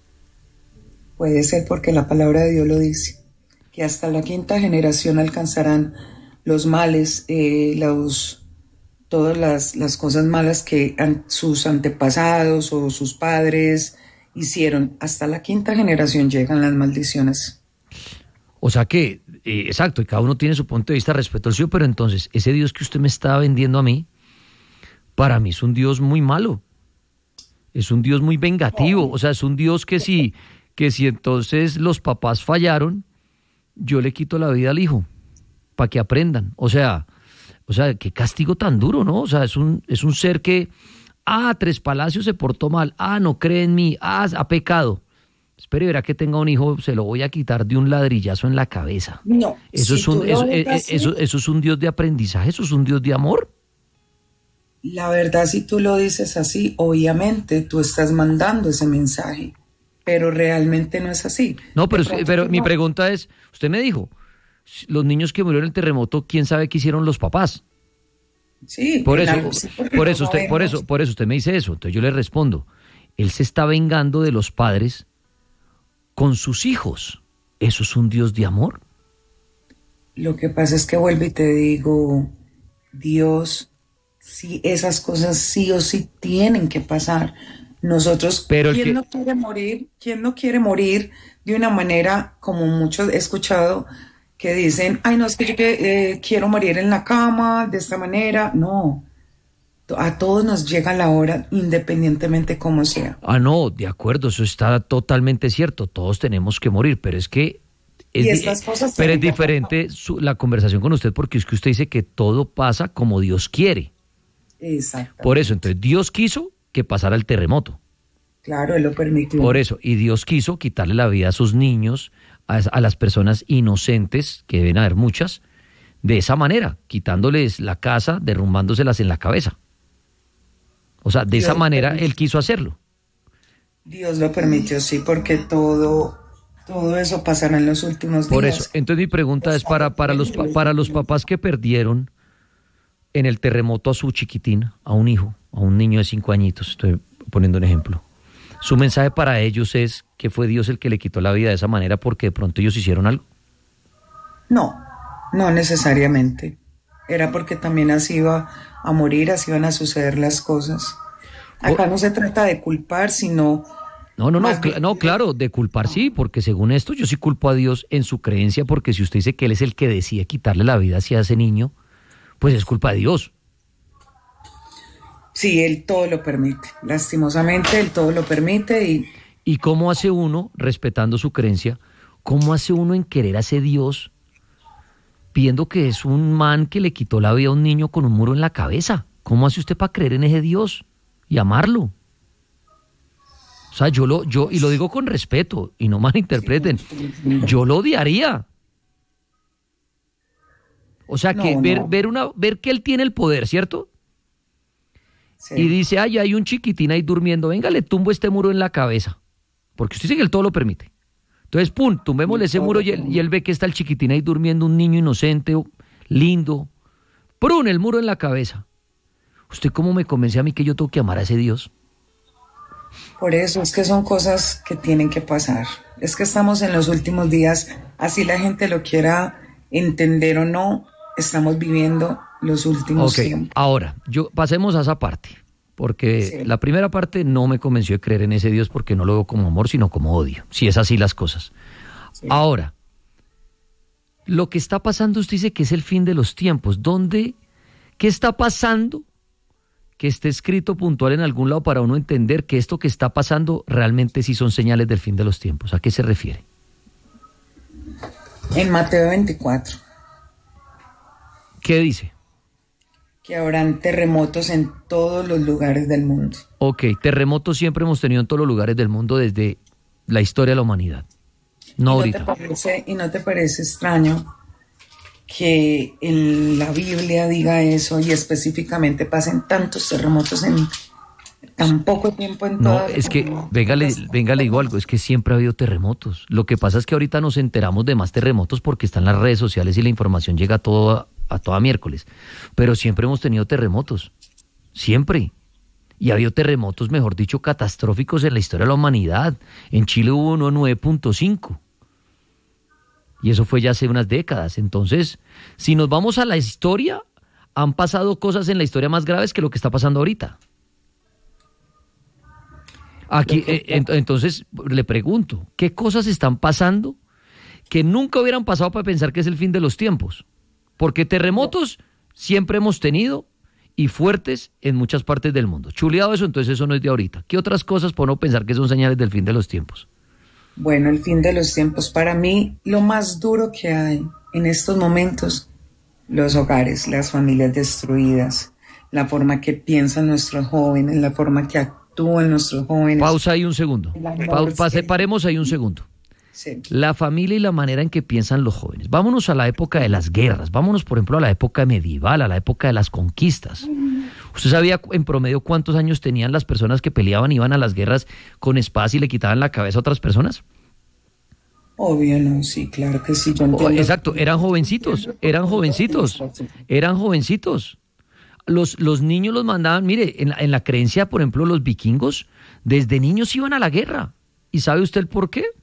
Puede ser porque la palabra de Dios lo dice, que hasta la quinta generación alcanzarán los males, eh, los, todas las, las cosas malas que an, sus antepasados o sus padres hicieron. Hasta la quinta generación llegan las maldiciones. O sea que, eh, exacto, y cada uno tiene su punto de vista respecto al suyo, pero entonces, ese Dios que usted me está vendiendo a mí, para mí es un Dios muy malo. Es un Dios muy vengativo. O sea, es un Dios que si, que si entonces los papás fallaron, yo le quito la vida al hijo, para que aprendan. O sea, o sea, qué castigo tan duro, ¿no? O sea, es un, es un ser que, ah, Tres Palacios se portó mal, ah, no cree en mí, ah, ha pecado. espere, verá que tenga un hijo, se lo voy a quitar de un ladrillazo en la cabeza. No. Eso, si es, un, tú lo eso, ves eh, así, eso, eso es un Dios de aprendizaje, eso es un Dios de amor. La verdad, si tú lo dices así, obviamente tú estás mandando ese mensaje, pero realmente no es así. No, pero, De pronto pero tú mi no- pregunta es, usted me dijo, los niños que murieron en el terremoto, ¿quién sabe qué hicieron los papás? Sí, Por en eso, algo sí, porque por no eso usted, por sabemos. eso, por eso usted me dice eso. Entonces yo le respondo, él se está vengando de los padres con sus hijos. ¿Eso es un Dios de amor? Lo que pasa es que vuelvo y te digo, Dios, sí, esas cosas sí o sí tienen que pasar. Nosotros, Pero el ¿quién que- no quiere morir? ¿Quién no quiere morir de una manera como muchos he escuchado que dicen, ay, no, es que yo eh, quiero morir en la cama de esta manera? No, a todos nos llega la hora independientemente como sea. Ah, no, de acuerdo, eso está totalmente cierto. Todos tenemos que morir, pero es que es, Y di- estas cosas pero es tienen que diferente su- la conversación con usted porque es que usted dice que todo pasa como Dios quiere. Exacto. Por eso, entonces Dios quiso que pasara el terremoto. Claro, Él lo permitió. Por eso, y Dios quiso quitarle la vida a sus niños, a, a las personas inocentes, que deben haber muchas, de esa manera, quitándoles la casa, derrumbándoselas en la cabeza. O sea, de Dios esa lo manera permitió. Él quiso hacerlo. Dios lo permitió, sí, porque todo, todo eso pasará en los últimos Por días. eso, entonces mi pregunta es para, para, los, pa- para los papás que perdieron en el terremoto a su chiquitín, a un hijo, a un niño de cinco añitos, estoy poniendo un ejemplo. Su mensaje para ellos es que fue Dios el que le quitó la vida de esa manera porque de pronto ellos hicieron algo. No, no necesariamente. Era porque también así iba a morir, así iban a suceder las cosas. Acá no se trata de culpar, sino... No, no, no, Más cl- bien- no, claro, de culpar sí, porque según esto yo sí culpo a Dios en su creencia, porque si usted dice que Él es el que decide quitarle la vida hacia ese niño, pues es culpa de Dios. Sí, Él todo lo permite. Lastimosamente, Él todo lo permite y... ¿Y cómo hace uno, respetando su creencia, cómo hace uno en querer a ese Dios, viendo que es un man que le quitó la vida a un niño con un muro en la cabeza? ¿Cómo hace usted para creer en ese Dios y amarlo? O sea, yo lo, yo, y lo digo con respeto, y no malinterpreten, yo lo odiaría. O sea, que No, ver, no. ver una, ver que él tiene el poder, ¿cierto? Sí. Y dice, ay, hay un chiquitín ahí durmiendo, venga, le tumbo este muro en la cabeza. Porque usted dice que él todo lo permite. Entonces, pum, tumbémosle ese muro y él, y él ve que está el chiquitín ahí durmiendo, un niño inocente, lindo. ¡Prun! El muro en la cabeza. ¿Usted cómo me convence a mí que yo tengo que amar a ese Dios? Por eso es que son cosas que tienen que pasar. Es que estamos en los últimos días, así la gente lo quiera entender o no, estamos viviendo los últimos Ok, tiempos. ahora, yo, pasemos a esa parte. Porque Sí. la primera parte no me convenció de creer en ese Dios porque no lo veo como amor, sino como odio. Si es así las cosas. Ahora, lo que está pasando, usted dice que es el fin de los tiempos. ¿Dónde? ¿Qué está pasando? Que esté escrito puntual en algún lado para uno entender que esto que está pasando realmente sí son señales del fin de los tiempos. ¿A qué se refiere? En Mateo veinticuatro, ¿Qué dice? que habrán terremotos en todos los lugares del mundo. Ok, terremotos siempre hemos tenido en todos los lugares del mundo desde la historia de la humanidad. No ¿Y ahorita. no te parece, y no te parece extraño que en la Biblia diga eso y específicamente pasen tantos terremotos en tan poco tiempo en No, toda- es que, venga, le, venga, le digo algo, es que siempre ha habido terremotos. Lo que pasa es que ahorita nos enteramos de más terremotos porque están las redes sociales y la información llega a, todo, a toda miércoles. Pero siempre hemos tenido terremotos, siempre. Y ha habido terremotos, mejor dicho, catastróficos en la historia de la humanidad. En Chile hubo uno nueve punto cinco. Y eso fue ya hace unas décadas. Entonces, si nos vamos a la historia, han pasado cosas en la historia más graves que lo que está pasando ahorita. Aquí, eh, ent- entonces, le pregunto, ¿qué cosas están pasando que nunca hubieran pasado para pensar que es el fin de los tiempos? Porque terremotos siempre hemos tenido y fuertes en muchas partes del mundo. Chuleado eso, entonces eso no es de ahorita. ¿Qué otras cosas podemos pensar que son señales del fin de los tiempos? Bueno, el fin de los tiempos. Para mí, lo más duro que hay en estos momentos, los hogares, las familias destruidas, la forma que piensan nuestros jóvenes, la forma que tú en nuestros jóvenes. Pausa ahí un segundo. Pa pase, paremos ahí un segundo. Sí. La familia y la manera en que piensan los jóvenes. Vámonos a la época de las guerras. Vámonos, por ejemplo, a la época medieval, a la época de las conquistas. ¿Usted sabía en promedio cuántos años tenían las personas que peleaban, iban a las guerras con espadas y le quitaban la cabeza a otras personas? Obvio, no, sí, claro que sí. Yo entiendo. Exacto, eran jovencitos, eran jovencitos, eran jovencitos. Los, los niños los mandaban, mire, en la, en la creencia, por ejemplo, los vikingos, desde niños iban a la guerra. ¿Y sabe usted el por qué?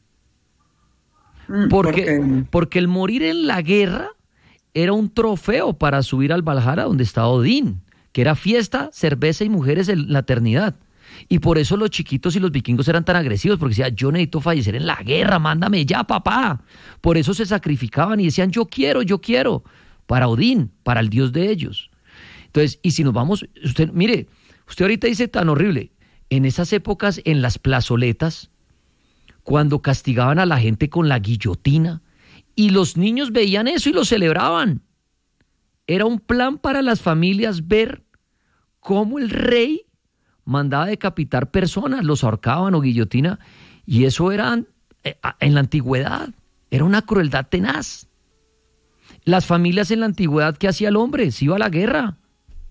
Porque, porque el morir en la guerra era un trofeo para subir al Valhalla donde estaba Odín, que era fiesta, cerveza y mujeres en la eternidad. Y por eso los chiquitos y los vikingos eran tan agresivos, porque decían, yo necesito fallecer en la guerra, mándame ya, papá. Por eso se sacrificaban y decían, yo quiero, yo quiero, para Odín, para el dios de ellos. Entonces, y si nos vamos, usted, mire, usted ahorita dice tan horrible, en esas épocas, en las plazoletas, cuando castigaban a la gente con la guillotina, y los niños veían eso y lo celebraban. Era un plan para las familias ver cómo el rey mandaba decapitar personas, los ahorcaban o guillotina, y eso era en la antigüedad, era una crueldad tenaz. Las familias en la antigüedad, ¿qué hacía el hombre? Se iba a la guerra.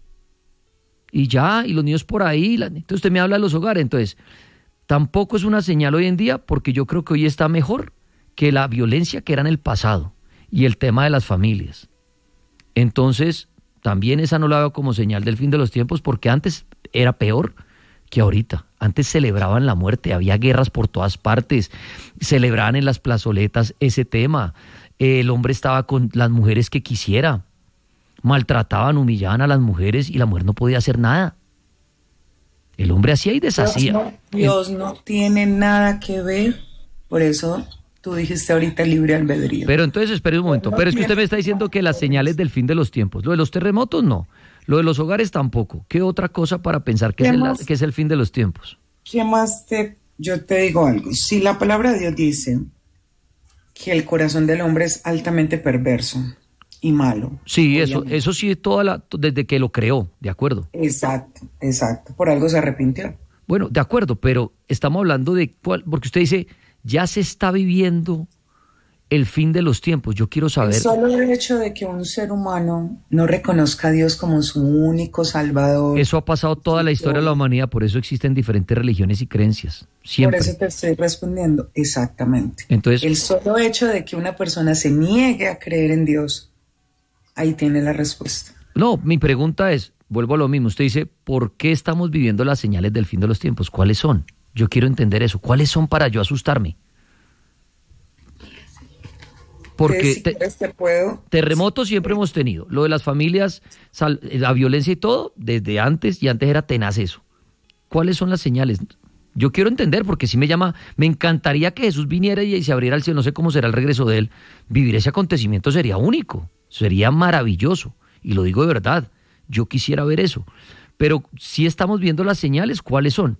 Y ya, y los niños por ahí, entonces usted me habla de los hogares, entonces tampoco es una señal hoy en día, porque yo creo que hoy está mejor que la violencia que era en el pasado y el tema de las familias. Entonces, también esa no la veo como señal del fin de los tiempos, porque antes era peor que ahorita. Antes celebraban la muerte, había guerras por todas partes, celebraban en las plazoletas ese tema. El hombre estaba con las mujeres que quisiera, maltrataban, humillaban a las mujeres y la mujer no podía hacer nada. El hombre hacía y deshacía. Dios no, Dios no tiene nada que ver, por eso tú dijiste ahorita libre albedrío. Pero entonces, espere un momento, pero es que usted me está diciendo que las señales del fin de los tiempos, lo de los terremotos no, lo de los hogares tampoco. ¿Qué otra cosa para pensar que, es el, que es el fin de los tiempos? ¿Qué más te...? Yo te digo algo, si la palabra de Dios dice que el corazón del hombre es altamente perverso y malo. Sí, eso, eso sí, toda la, desde que lo creó, de acuerdo. Exacto, exacto, por algo se arrepintió. Bueno, de acuerdo, pero estamos hablando de cuál, porque usted dice, ya se está viviendo el fin de los tiempos. Yo quiero saber... El solo hecho de que un ser humano no reconozca a Dios como su único salvador. Eso ha pasado toda la historia de la humanidad, por eso existen diferentes religiones y creencias. Siempre. Por eso te estoy respondiendo, exactamente. Entonces, el solo hecho de que una persona se niegue a creer en Dios, ahí tiene la respuesta. No, mi pregunta es, vuelvo a lo mismo, usted dice, ¿por qué estamos viviendo las señales del fin de los tiempos? ¿Cuáles son? Yo quiero entender eso. ¿Cuáles son para yo asustarme? Porque si te, te puedo. terremotos siempre hemos tenido. Lo de las familias, sal, la violencia y todo, desde antes, y antes era tenaz eso. ¿Cuáles son las señales? Yo quiero entender, porque si me llama, me encantaría que Jesús viniera y se abriera el cielo, no sé cómo será el regreso de él. Vivir ese acontecimiento sería único, sería maravilloso, y lo digo de verdad, yo quisiera ver eso. Pero si estamos viendo las señales, ¿cuáles son?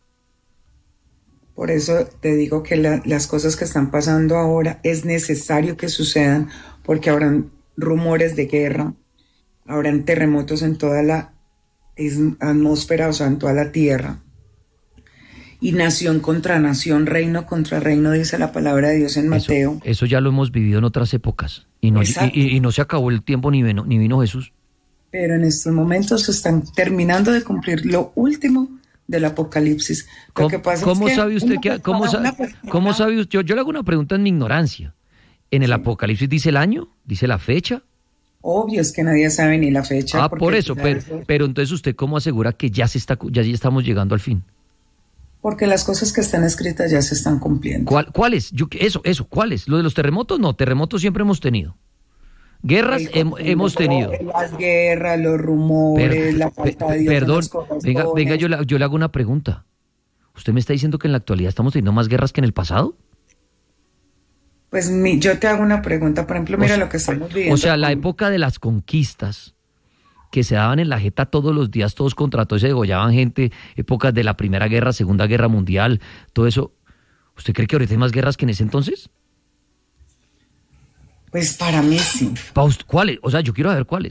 Por eso te digo que la, las cosas que están pasando ahora es necesario que sucedan, porque habrán rumores de guerra, habrán terremotos en toda la atmósfera, o sea, en toda la tierra. Y nación contra nación, reino contra reino, dice la palabra de Dios en Mateo. Eso, eso ya lo hemos vivido en otras épocas, y no, y, y, y no se acabó el tiempo ni vino, ni vino Jesús. Pero en estos momentos se están terminando de cumplir lo último del Apocalipsis. ¿Cómo, que pasa ¿cómo es que sabe usted que cómo, sa cómo sabe usted? Yo, yo le hago una pregunta en mi ignorancia. ¿En el sí. Apocalipsis dice el año? ¿Dice la fecha? Obvio, es que nadie sabe ni la fecha. Ah, por eso, pero, pero entonces usted ¿cómo asegura que ya se está ya, ya estamos llegando al fin? Porque las cosas que están escritas ya se están cumpliendo. ¿Cuál, ¿Cuáles? Yo, eso, eso, ¿cuáles? ¿Lo de los terremotos? No, terremotos siempre hemos tenido. Guerras hem, hemos tenido. Las guerras, los rumores, pero, la falta de Dios. Perdón, venga, venga yo, le, yo le hago una pregunta. ¿Usted me está diciendo que en la actualidad estamos teniendo más guerras que en el pasado? Pues mi, yo te hago una pregunta, por ejemplo, mira o sea, lo que estamos viviendo. O sea, la época de las conquistas, que se daban en la jeta todos los días, todos contra todos, se degollaban gente, épocas de la Primera Guerra, Segunda Guerra Mundial, todo eso. ¿Usted cree que ahorita hay más guerras que en ese entonces? Pues para mí sí. ¿Cuáles? O sea, yo quiero saber cuáles.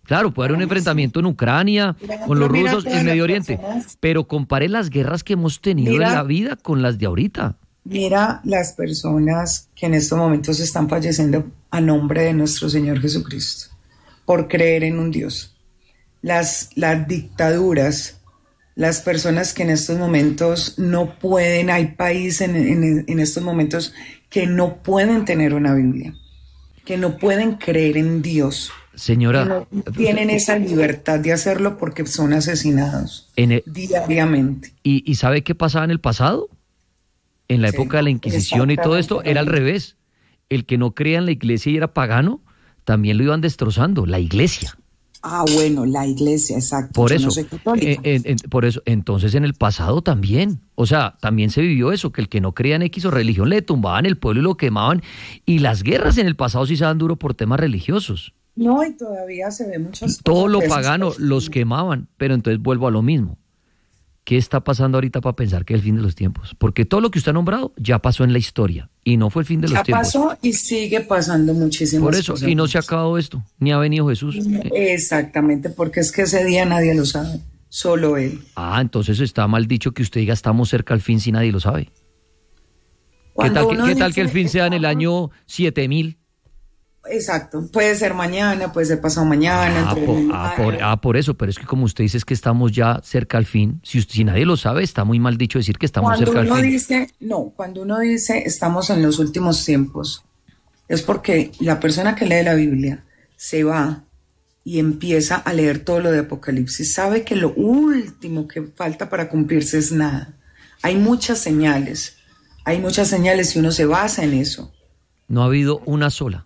Claro, puede haber un enfrentamiento en Ucrania, con los mira rusos, todas en las Medio Oriente, personas- pero compare las guerras que hemos tenido Mira- en la vida con las de ahorita. Mira las personas que en estos momentos están falleciendo a nombre de nuestro Señor Jesucristo por creer en un Dios. Las, las dictaduras, las personas que en estos momentos no pueden, hay países en, en, en estos momentos que no pueden tener una Biblia, que no pueden creer en Dios. Señora, Que no tienen esa libertad de hacerlo porque son asesinados en el- diariamente. ¿y, ¿y sabe qué pasaba en el pasado? En la Sí, época de la Inquisición y todo esto, era al revés. El que no creía en la iglesia y era pagano, también lo iban destrozando, la iglesia. Ah, bueno, la iglesia, exacto. Por Yo eso, no soy católica. eh, en- en- por eso, entonces en el pasado también, o sea, también se vivió eso, que el que no creía en X o religión le tumbaban el pueblo y lo quemaban, y las guerras en el pasado sí se dan duro por temas religiosos. No, y todavía se ve muchas Todo cosas lo de esas pagano personas. los quemaban, pero entonces vuelvo a lo mismo. ¿Qué está pasando ahorita para pensar que es el fin de los tiempos? Porque todo lo que usted ha nombrado ya pasó en la historia y no fue el fin de los Ya tiempos. pasó y sigue pasando muchísimas Por eso, cosas. y no se ha acabado esto, ni ha venido Jesús. Exactamente, porque es que ese día nadie lo sabe, solo él. Ah, entonces está mal dicho que usted diga estamos cerca al fin si nadie lo sabe. ¿Qué Cuando tal, que, uno qué tal dice, que el fin sea en el estamos- año siete mil? Exacto, puede ser mañana, puede ser pasado mañana. Ah, entre por, mañana. ah, por- ah, por eso, pero es que como usted dice es que estamos ya cerca al fin. Si, usted- si nadie lo sabe, está muy mal dicho decir que estamos Cuando cerca al uno fin. dice, no, cuando uno dice estamos en los últimos tiempos, es porque la persona que lee la Biblia se va y empieza a leer todo lo de Apocalipsis, sabe que lo último que falta para cumplirse es nada. Hay muchas señales, hay muchas señales y uno se basa en eso. No ha habido una sola.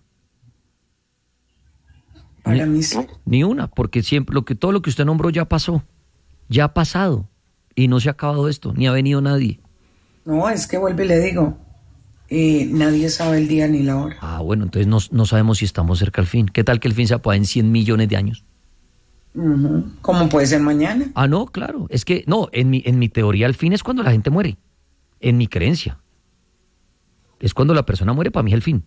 Para mí sí. Ni una, porque siempre lo que todo lo que usted nombró ya pasó, ya ha pasado y no se ha acabado esto, ni ha venido nadie. No, es que vuelvo y le digo, eh, nadie sabe el día ni la hora. Ah, bueno, entonces no, no sabemos si estamos cerca al fin. ¿Qué tal que el fin se apague en cien millones de años? Ujú. ¿Cómo puede ser mañana? Ah, no, claro. Es que, no, en mi, en mi teoría el fin es cuando la gente muere. En mi creencia. Es cuando la persona muere, para mí es el fin.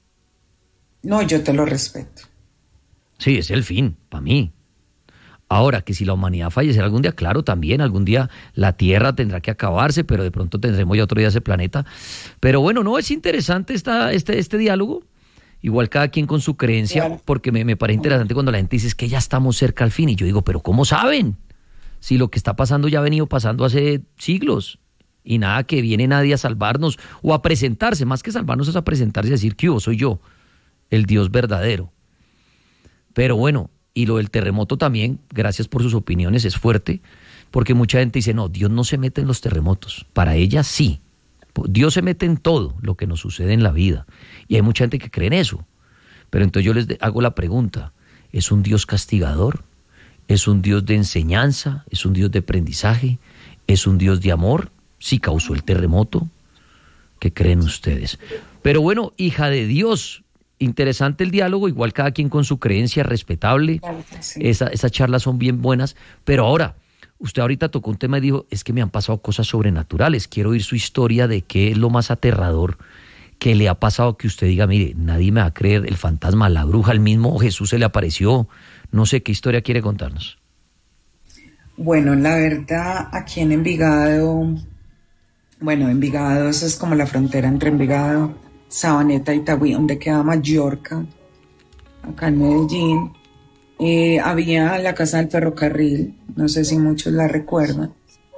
No, yo te lo respeto. Sí, es el fin, para mí. Ahora, que si la humanidad fallecerá algún día, claro, también, algún día la Tierra tendrá que acabarse, pero de pronto tendremos ya otro día ese planeta. Pero bueno, no, es interesante esta, este, este diálogo. Igual cada quien con su creencia, Claro. porque me, me parece interesante cuando la gente dice es que ya estamos cerca al fin. Y yo digo, pero ¿cómo saben? Si lo que está pasando ya ha venido pasando hace siglos. Y nada, que viene nadie a salvarnos o a presentarse, más que salvarnos es a presentarse y decir que yo soy yo, el Dios verdadero. Pero bueno, y lo del terremoto también, gracias por sus opiniones, es fuerte, porque mucha gente dice, no, Dios no se mete en los terremotos. Para ella sí. Dios se mete en todo lo que nos sucede en la vida. Y hay mucha gente que cree en eso. Pero entonces yo les de- hago la pregunta, ¿es un Dios castigador? ¿Es un Dios de enseñanza? ¿Es un Dios de aprendizaje? ¿Es un Dios de amor? ¿Sí causó el terremoto? ¿Qué creen ustedes? Pero bueno, hija de Dios, interesante el diálogo, igual cada quien con su creencia, respetable. Claro que sí. Esa, esas charlas son bien buenas, pero ahora, usted ahorita tocó un tema y dijo, es que me han pasado cosas sobrenaturales, quiero oír su historia de qué es lo más aterrador que le ha pasado, que usted diga, mire, nadie me va a creer, el fantasma, la bruja, el mismo Jesús se le apareció, no sé qué historia quiere contarnos. Bueno, la verdad, aquí en Envigado, bueno, Envigado, eso es como la frontera entre Envigado, Sabaneta y Itagüí, donde queda Mallorca, acá en Medellín, eh, había la Casa del Ferrocarril, no sé si muchos la recuerdan.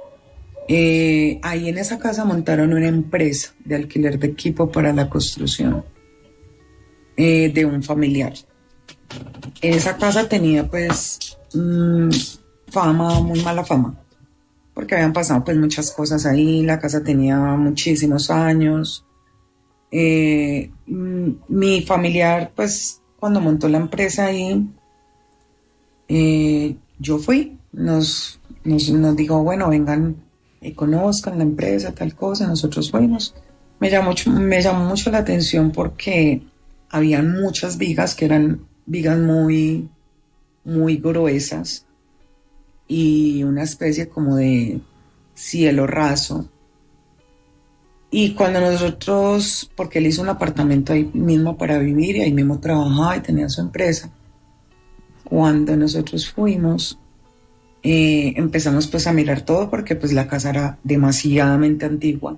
Eh, ahí en esa casa montaron una empresa de alquiler de equipo para la construcción eh, de un familiar. Esa casa tenía pues mmm, fama, muy mala fama, porque habían pasado pues muchas cosas ahí, la casa tenía muchísimos años. Eh, mm, mi familiar pues cuando montó la empresa ahí, eh, yo fui, nos, nos, nos dijo, bueno, vengan y conozcan la empresa, tal cosa, nosotros fuimos. Me llamó, mucho- me llamó mucho la atención porque habían muchas vigas que eran vigas muy, muy gruesas y una especie como de cielo raso. Y cuando nosotros, porque él hizo un apartamento ahí mismo para vivir y ahí mismo trabajaba y tenía su empresa, Cuando nosotros fuimos, eh, empezamos pues a mirar todo porque pues la casa era demasiadamente antigua.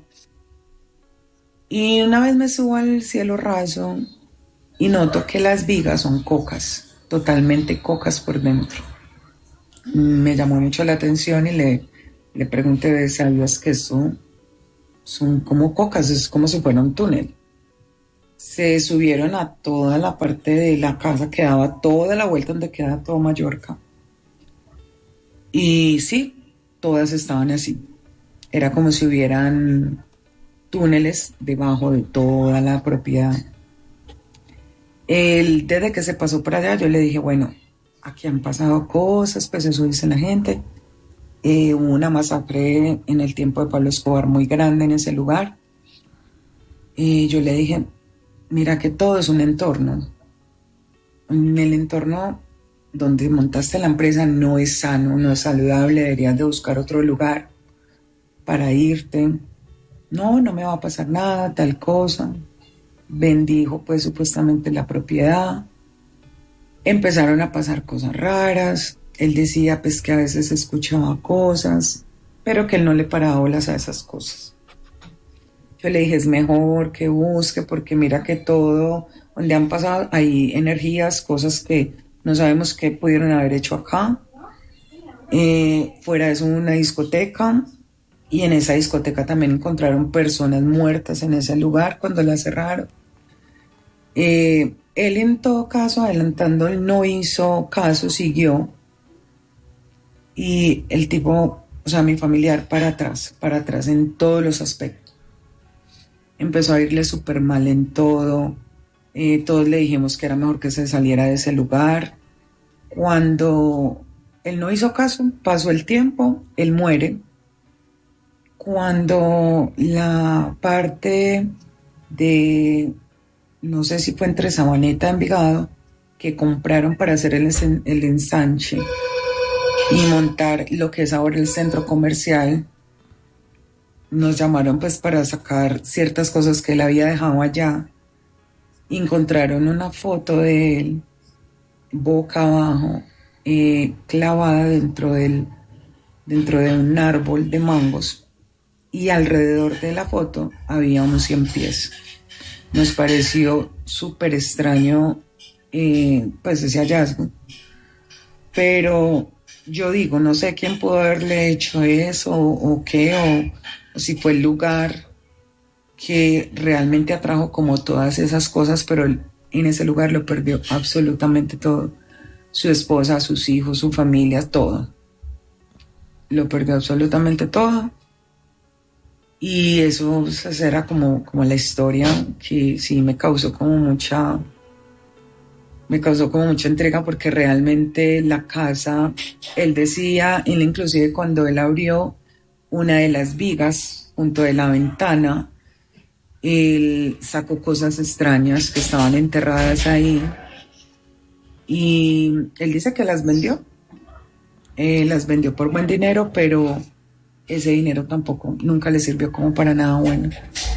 Y una vez me subo al cielo raso y noto que las vigas son cocas, totalmente cocas por dentro. Me llamó mucho la atención y le, le pregunté, ¿sabías que eso son como cocas? Es como si fuera un túnel. Se subieron a toda la parte de la casa que daba toda la vuelta donde queda todo Mallorca. Y sí, todas estaban así. Era como si hubieran túneles debajo de toda la propiedad. Él, desde que se pasó por allá, yo le dije, bueno, aquí han pasado cosas, pues eso dice la gente. Eh, hubo una masacre en el tiempo de Pablo Escobar muy grande en ese lugar. Y yo le dije, mira que todo es un entorno. En el entorno donde montaste la empresa no es sano, no es saludable, deberías de buscar otro lugar para irte. No, no me va a pasar nada, tal cosa. Bendijo pues supuestamente la propiedad. Empezaron a pasar cosas raras. Él decía pues que a veces escuchaba cosas, pero que él no le paraba bolas a esas cosas. Yo le dije, es mejor que busque, porque mira que todo, donde han pasado, hay energías, cosas que no sabemos qué pudieron haber hecho acá. Eh, fuera de eso, una discoteca, y en esa discoteca también encontraron personas muertas en ese lugar cuando la cerraron. Eh, él en todo caso, adelantando, él no hizo caso, siguió. Y el tipo, o sea, mi familiar para atrás, para atrás en todos los aspectos. Empezó a irle súper mal en todo. Eh, todos le dijimos que era mejor que se saliera de ese lugar. Cuando él no hizo caso, pasó el tiempo, él muere. Cuando la parte de, no sé si fue entre Sabaneta y Envigado, que compraron para hacer el, el ensanche y montar lo que es ahora el centro comercial, nos llamaron pues para sacar ciertas cosas que él había dejado allá. Encontraron una foto de él boca abajo, eh, clavada dentro del dentro de un árbol de mangos, y alrededor de la foto había unos cien pies. Nos pareció súper extraño eh, pues ese hallazgo, pero yo digo, no sé quién pudo haberle hecho eso o, o qué, o, o si fue el lugar que realmente atrajo como todas esas cosas, pero él en ese lugar lo perdió absolutamente todo. Su esposa, sus hijos, su familia, todo. Lo perdió absolutamente todo. Y eso pues, era como, como la historia que sí me causó como mucha... Me causó como mucha entrega, porque realmente la casa, él decía, él inclusive cuando él abrió una de las vigas junto de la ventana, él sacó cosas extrañas que estaban enterradas ahí, y él dice que las vendió, eh, las vendió por buen dinero, pero ese dinero tampoco nunca le sirvió como para nada bueno.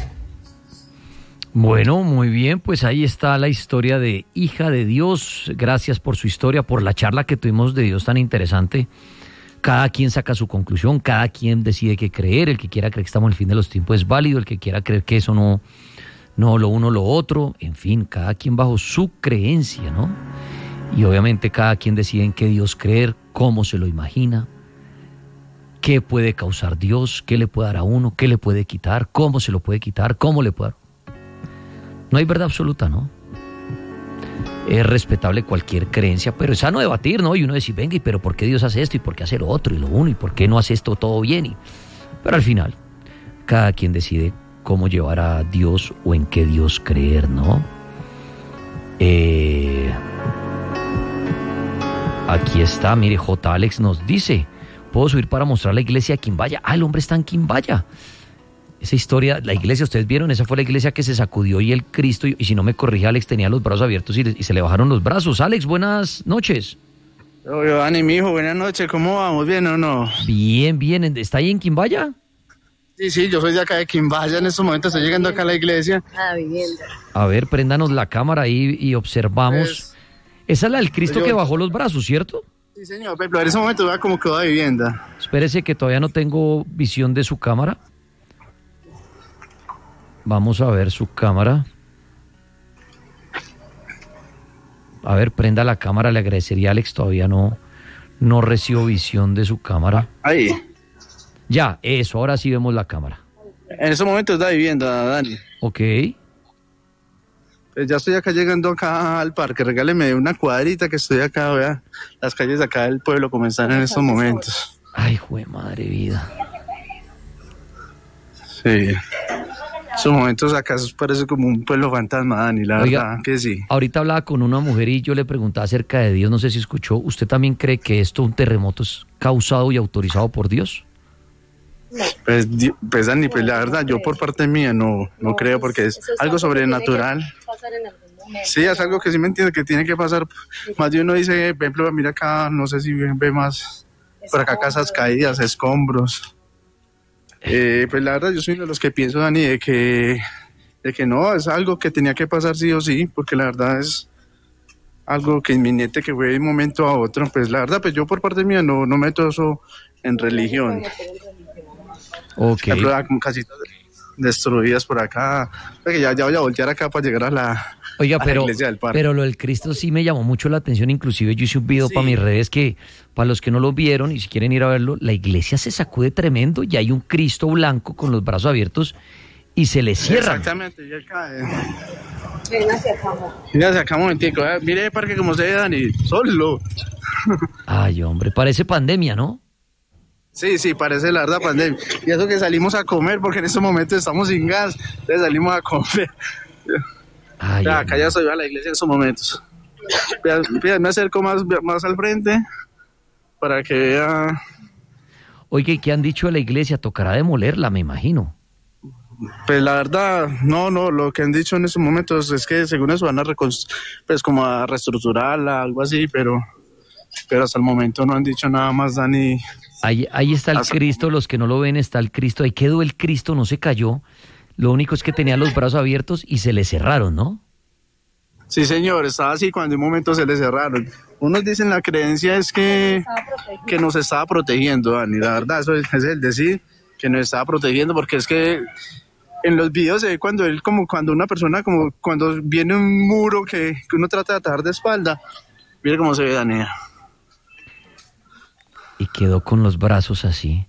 Bueno, muy bien, pues ahí está la historia de Hija de Dios. Gracias por su historia, por la charla que tuvimos de Dios tan interesante. Cada quien saca su conclusión, cada quien decide qué creer. El que quiera creer que estamos en el fin de los tiempos es válido, el que quiera creer que eso no, no lo uno lo otro, en fin, cada quien bajo su creencia, ¿no? Y obviamente cada quien decide en qué Dios creer, cómo se lo imagina, qué puede causar Dios, qué le puede dar a uno, qué le puede quitar, cómo se lo puede quitar, cómo le puede dar. No hay verdad absoluta, ¿no? Es respetable cualquier creencia, pero es sano debatir, ¿no? Y uno decir, venga, ¿y pero por qué Dios hace esto? ¿Y por qué hace lo otro? Y lo uno, ¿y por qué no hace esto todo bien? Y... Pero al final, cada quien decide cómo llevar a Dios o en qué Dios creer, ¿no? Eh... Aquí está, mire, J. Alex nos dice, ¿puedo subir para mostrar la iglesia de Quimbaya? Ah, el hombre está en Quimbaya. Esa historia, la iglesia, ustedes vieron, esa fue la iglesia que se sacudió y el Cristo, y, y si no me corrige, Alex tenía los brazos abiertos y, y se le bajaron los brazos. Alex, buenas noches. Yo, Dani, mi hijo, buenas noches, ¿cómo vamos? ¿Bien o no? Bien, bien, ¿está ahí en Quimbaya? Sí, sí, yo soy de acá de Quimbaya, en estos momentos estoy llegando acá a la iglesia. Ah, vivienda. A ver, préndanos la cámara ahí y observamos. Pues, Esa es la del Cristo Yo- que bajó los brazos, ¿cierto? Sí, señor, pero en ese momento vea cómo quedó la vivienda. Espérese que todavía no tengo visión de su cámara. Vamos a ver su cámara. A ver, prenda la cámara, le agradecería a Alex, todavía no, no recibo visión de su cámara. Ahí. Ya, eso, ahora sí vemos la cámara. En ese momento es la vivienda, Dani. Ok. Pues ya estoy acá llegando acá al parque. Regáleme una cuadrita que estoy acá, vea. Las calles de acá del pueblo como están en estos momentos. Ay, jue madre vida. Sí. Esos momentos acá eso parece como un pueblo fantasma, Dani, la Oiga, verdad que sí. Ahorita hablaba con una mujer y yo le preguntaba acerca de Dios, no sé si escuchó. ¿Usted también cree que esto, un terremoto, es causado y autorizado por Dios? Pues, di- pues Dani, pues la verdad, yo por parte mía no, no creo porque es algo sobrenatural. Sí, es algo que sí me entiende que tiene que pasar. Más de uno dice, por ejemplo, mira acá, no sé si ve ve más, por acá casas caídas, escombros. Eh, pues la verdad, yo soy uno de los que pienso, Dani, de que, de que no, es algo que tenía que pasar sí o sí, porque la verdad es algo que inminente que fue de un momento a otro. Pues la verdad, pues yo por parte mía no, no meto eso en religión. Ok. Por ejemplo, como casitas destruidas por acá. Que ya, ya voy a voltear acá para llegar a la, Oiga, a la pero, iglesia del parque. pero lo del Cristo sí me llamó mucho la atención, inclusive yo hice un video Sí. para mis redes que, para los que no lo vieron y si quieren ir a verlo, la iglesia se sacude tremendo y hay un Cristo blanco con los brazos abiertos y se le cierran. Exactamente, ya cae. Ven hacia acá, amor. Mira, hacia acá un momentico. eh. Mire el parque como se ve, Dani. Solo. Ay, hombre, parece pandemia, ¿no? Sí, sí, parece la verdad pandemia. Y eso que salimos a comer, porque en estos momentos estamos sin gas. Entonces salimos a comer. Ay, Ya, hombre. acá ya estoy a la iglesia en estos momentos. Vea, vea, me acerco más, más al frente para que vea. Oiga, ¿y qué han dicho de la iglesia? Tocará demolerla, me imagino. Pues la verdad, no, no, lo que han dicho en estos momentos es que según eso van a reconst- pues como a reestructurarla, algo así, pero, pero hasta el momento no han dicho nada más, Dani. Ahí, ahí está el Hasta- Cristo, los que no lo ven, está el Cristo. Ahí quedó el Cristo, no se cayó. Lo único es que tenía los brazos abiertos y se le cerraron, ¿no? Sí, señor, estaba así cuando en un momento se le cerraron. Unos dicen la creencia es que, que nos estaba protegiendo, Dani. La verdad, eso es, es el decir que nos estaba protegiendo, porque es que en los videos se ve cuando él, como cuando una persona, como cuando viene un muro que, que uno trata de atajar de espalda. Mire cómo se ve, Dani. Y quedó con los brazos así.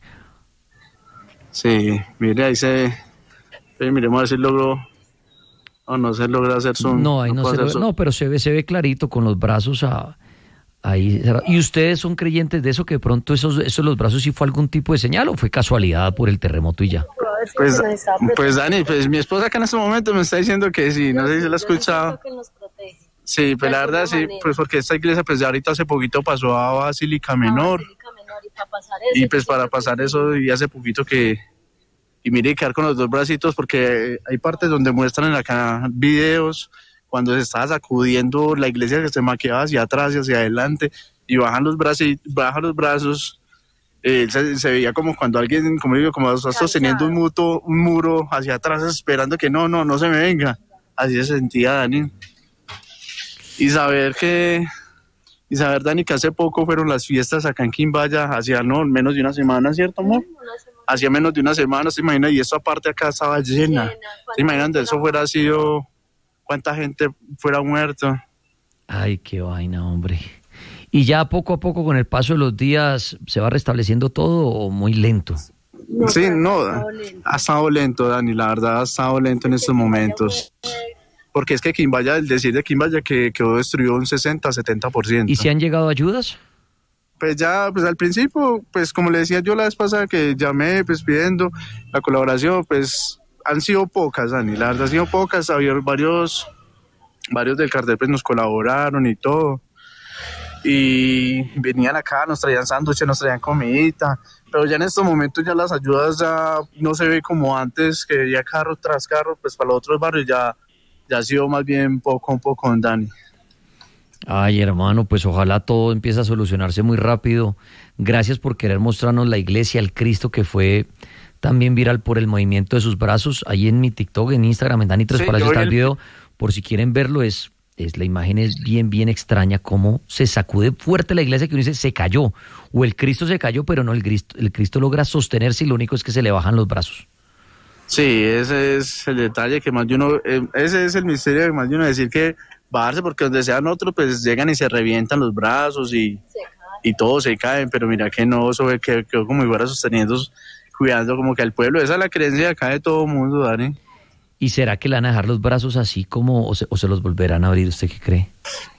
Sí, mire, ahí se ve. Eh, miremos a ver si logró. O no se logra hacer zoom. No, ahí no, puedo se hacer ve, zoom. no, pero se ve, se ve clarito con los brazos a- ahí cerrados. ¿Y ustedes son creyentes de eso, que de pronto esos, esos los brazos sí fue algún tipo de señal o fue casualidad por el terremoto y ya? Pues, pues Dani, pues mi esposa acá en este momento me está diciendo que sí, no sé si se la ha escuchado. Sí, pues la verdad sí, pues porque esta iglesia pues ya ahorita hace poquito pasó a Basílica Menor. Y pues para pasar eso y hace poquito que, y mire, quedar con los dos bracitos, porque hay partes donde muestran acá videos cuando se estaba sacudiendo la iglesia, que se maquillaba hacia atrás y hacia adelante y bajan los brazos, bajan los brazos. Eh, se, se veía como cuando alguien, como digo, como está sosteniendo un, muto, un muro hacia atrás esperando que no, no, no se me venga. Así se sentía Dani. Y saber que, y saber, Dani, que hace poco fueron las fiestas acá en Quimbaya, hacía no, menos de una semana, ¿cierto, amor? Hacía menos de una semana, ¿se imagina? Y esto aparte acá estaba llena. ¿Se imaginan de eso fuera sido, cuánta gente fuera muerto? Ay, qué vaina, hombre. ¿Y ya poco a poco, con el paso de los días, se va restableciendo todo o muy lento? Sí, no, ha estado lento, Dani, la verdad ha estado lento en estos momentos. Porque es que Quimbaya, el decir de Quimbaya que quedó destruido un sesenta, setenta por ciento. ¿Y si han llegado ayudas? Pues ya, pues al principio, pues como le decía yo la vez pasada que llamé, pues pidiendo la colaboración, pues han sido pocas, Dani, la verdad han sido pocas, había varios, varios del cartel pues nos colaboraron y todo. Y venían acá, nos traían sándwiches, nos traían comidita, pero ya en estos momentos ya las ayudas ya no se ve como antes, que ya carro tras carro, pues para los otros barrios ya, ya ha sido más bien poco a poco con Dani. Ay, hermano, pues ojalá todo empiece a solucionarse muy rápido. Gracias por querer mostrarnos la iglesia, el Cristo que fue también viral por el movimiento de sus brazos. Ahí en mi TikTok, en Instagram, en Dani Tres Sí, Palacios yo está el vi el- video, por si quieren verlo, es es la imagen es bien, bien extraña, cómo se sacude fuerte la iglesia, que uno dice, se cayó, o el Cristo se cayó, pero no, el Cristo, el Cristo logra sostenerse y lo único es que se le bajan los brazos. Sí, ese es el detalle que más de uno, eh, ese es el misterio que más de uno decir que bajarse, porque donde sean otros, pues llegan y se revientan los brazos y, y todos se caen, pero mira que no, eso que quedó como igual sosteniendo, cuidando como que al pueblo. Esa es la creencia acá de todo el mundo, Dani. ¿Y será que le van a dejar los brazos así como o se, o se los volverán a abrir? ¿Usted qué cree?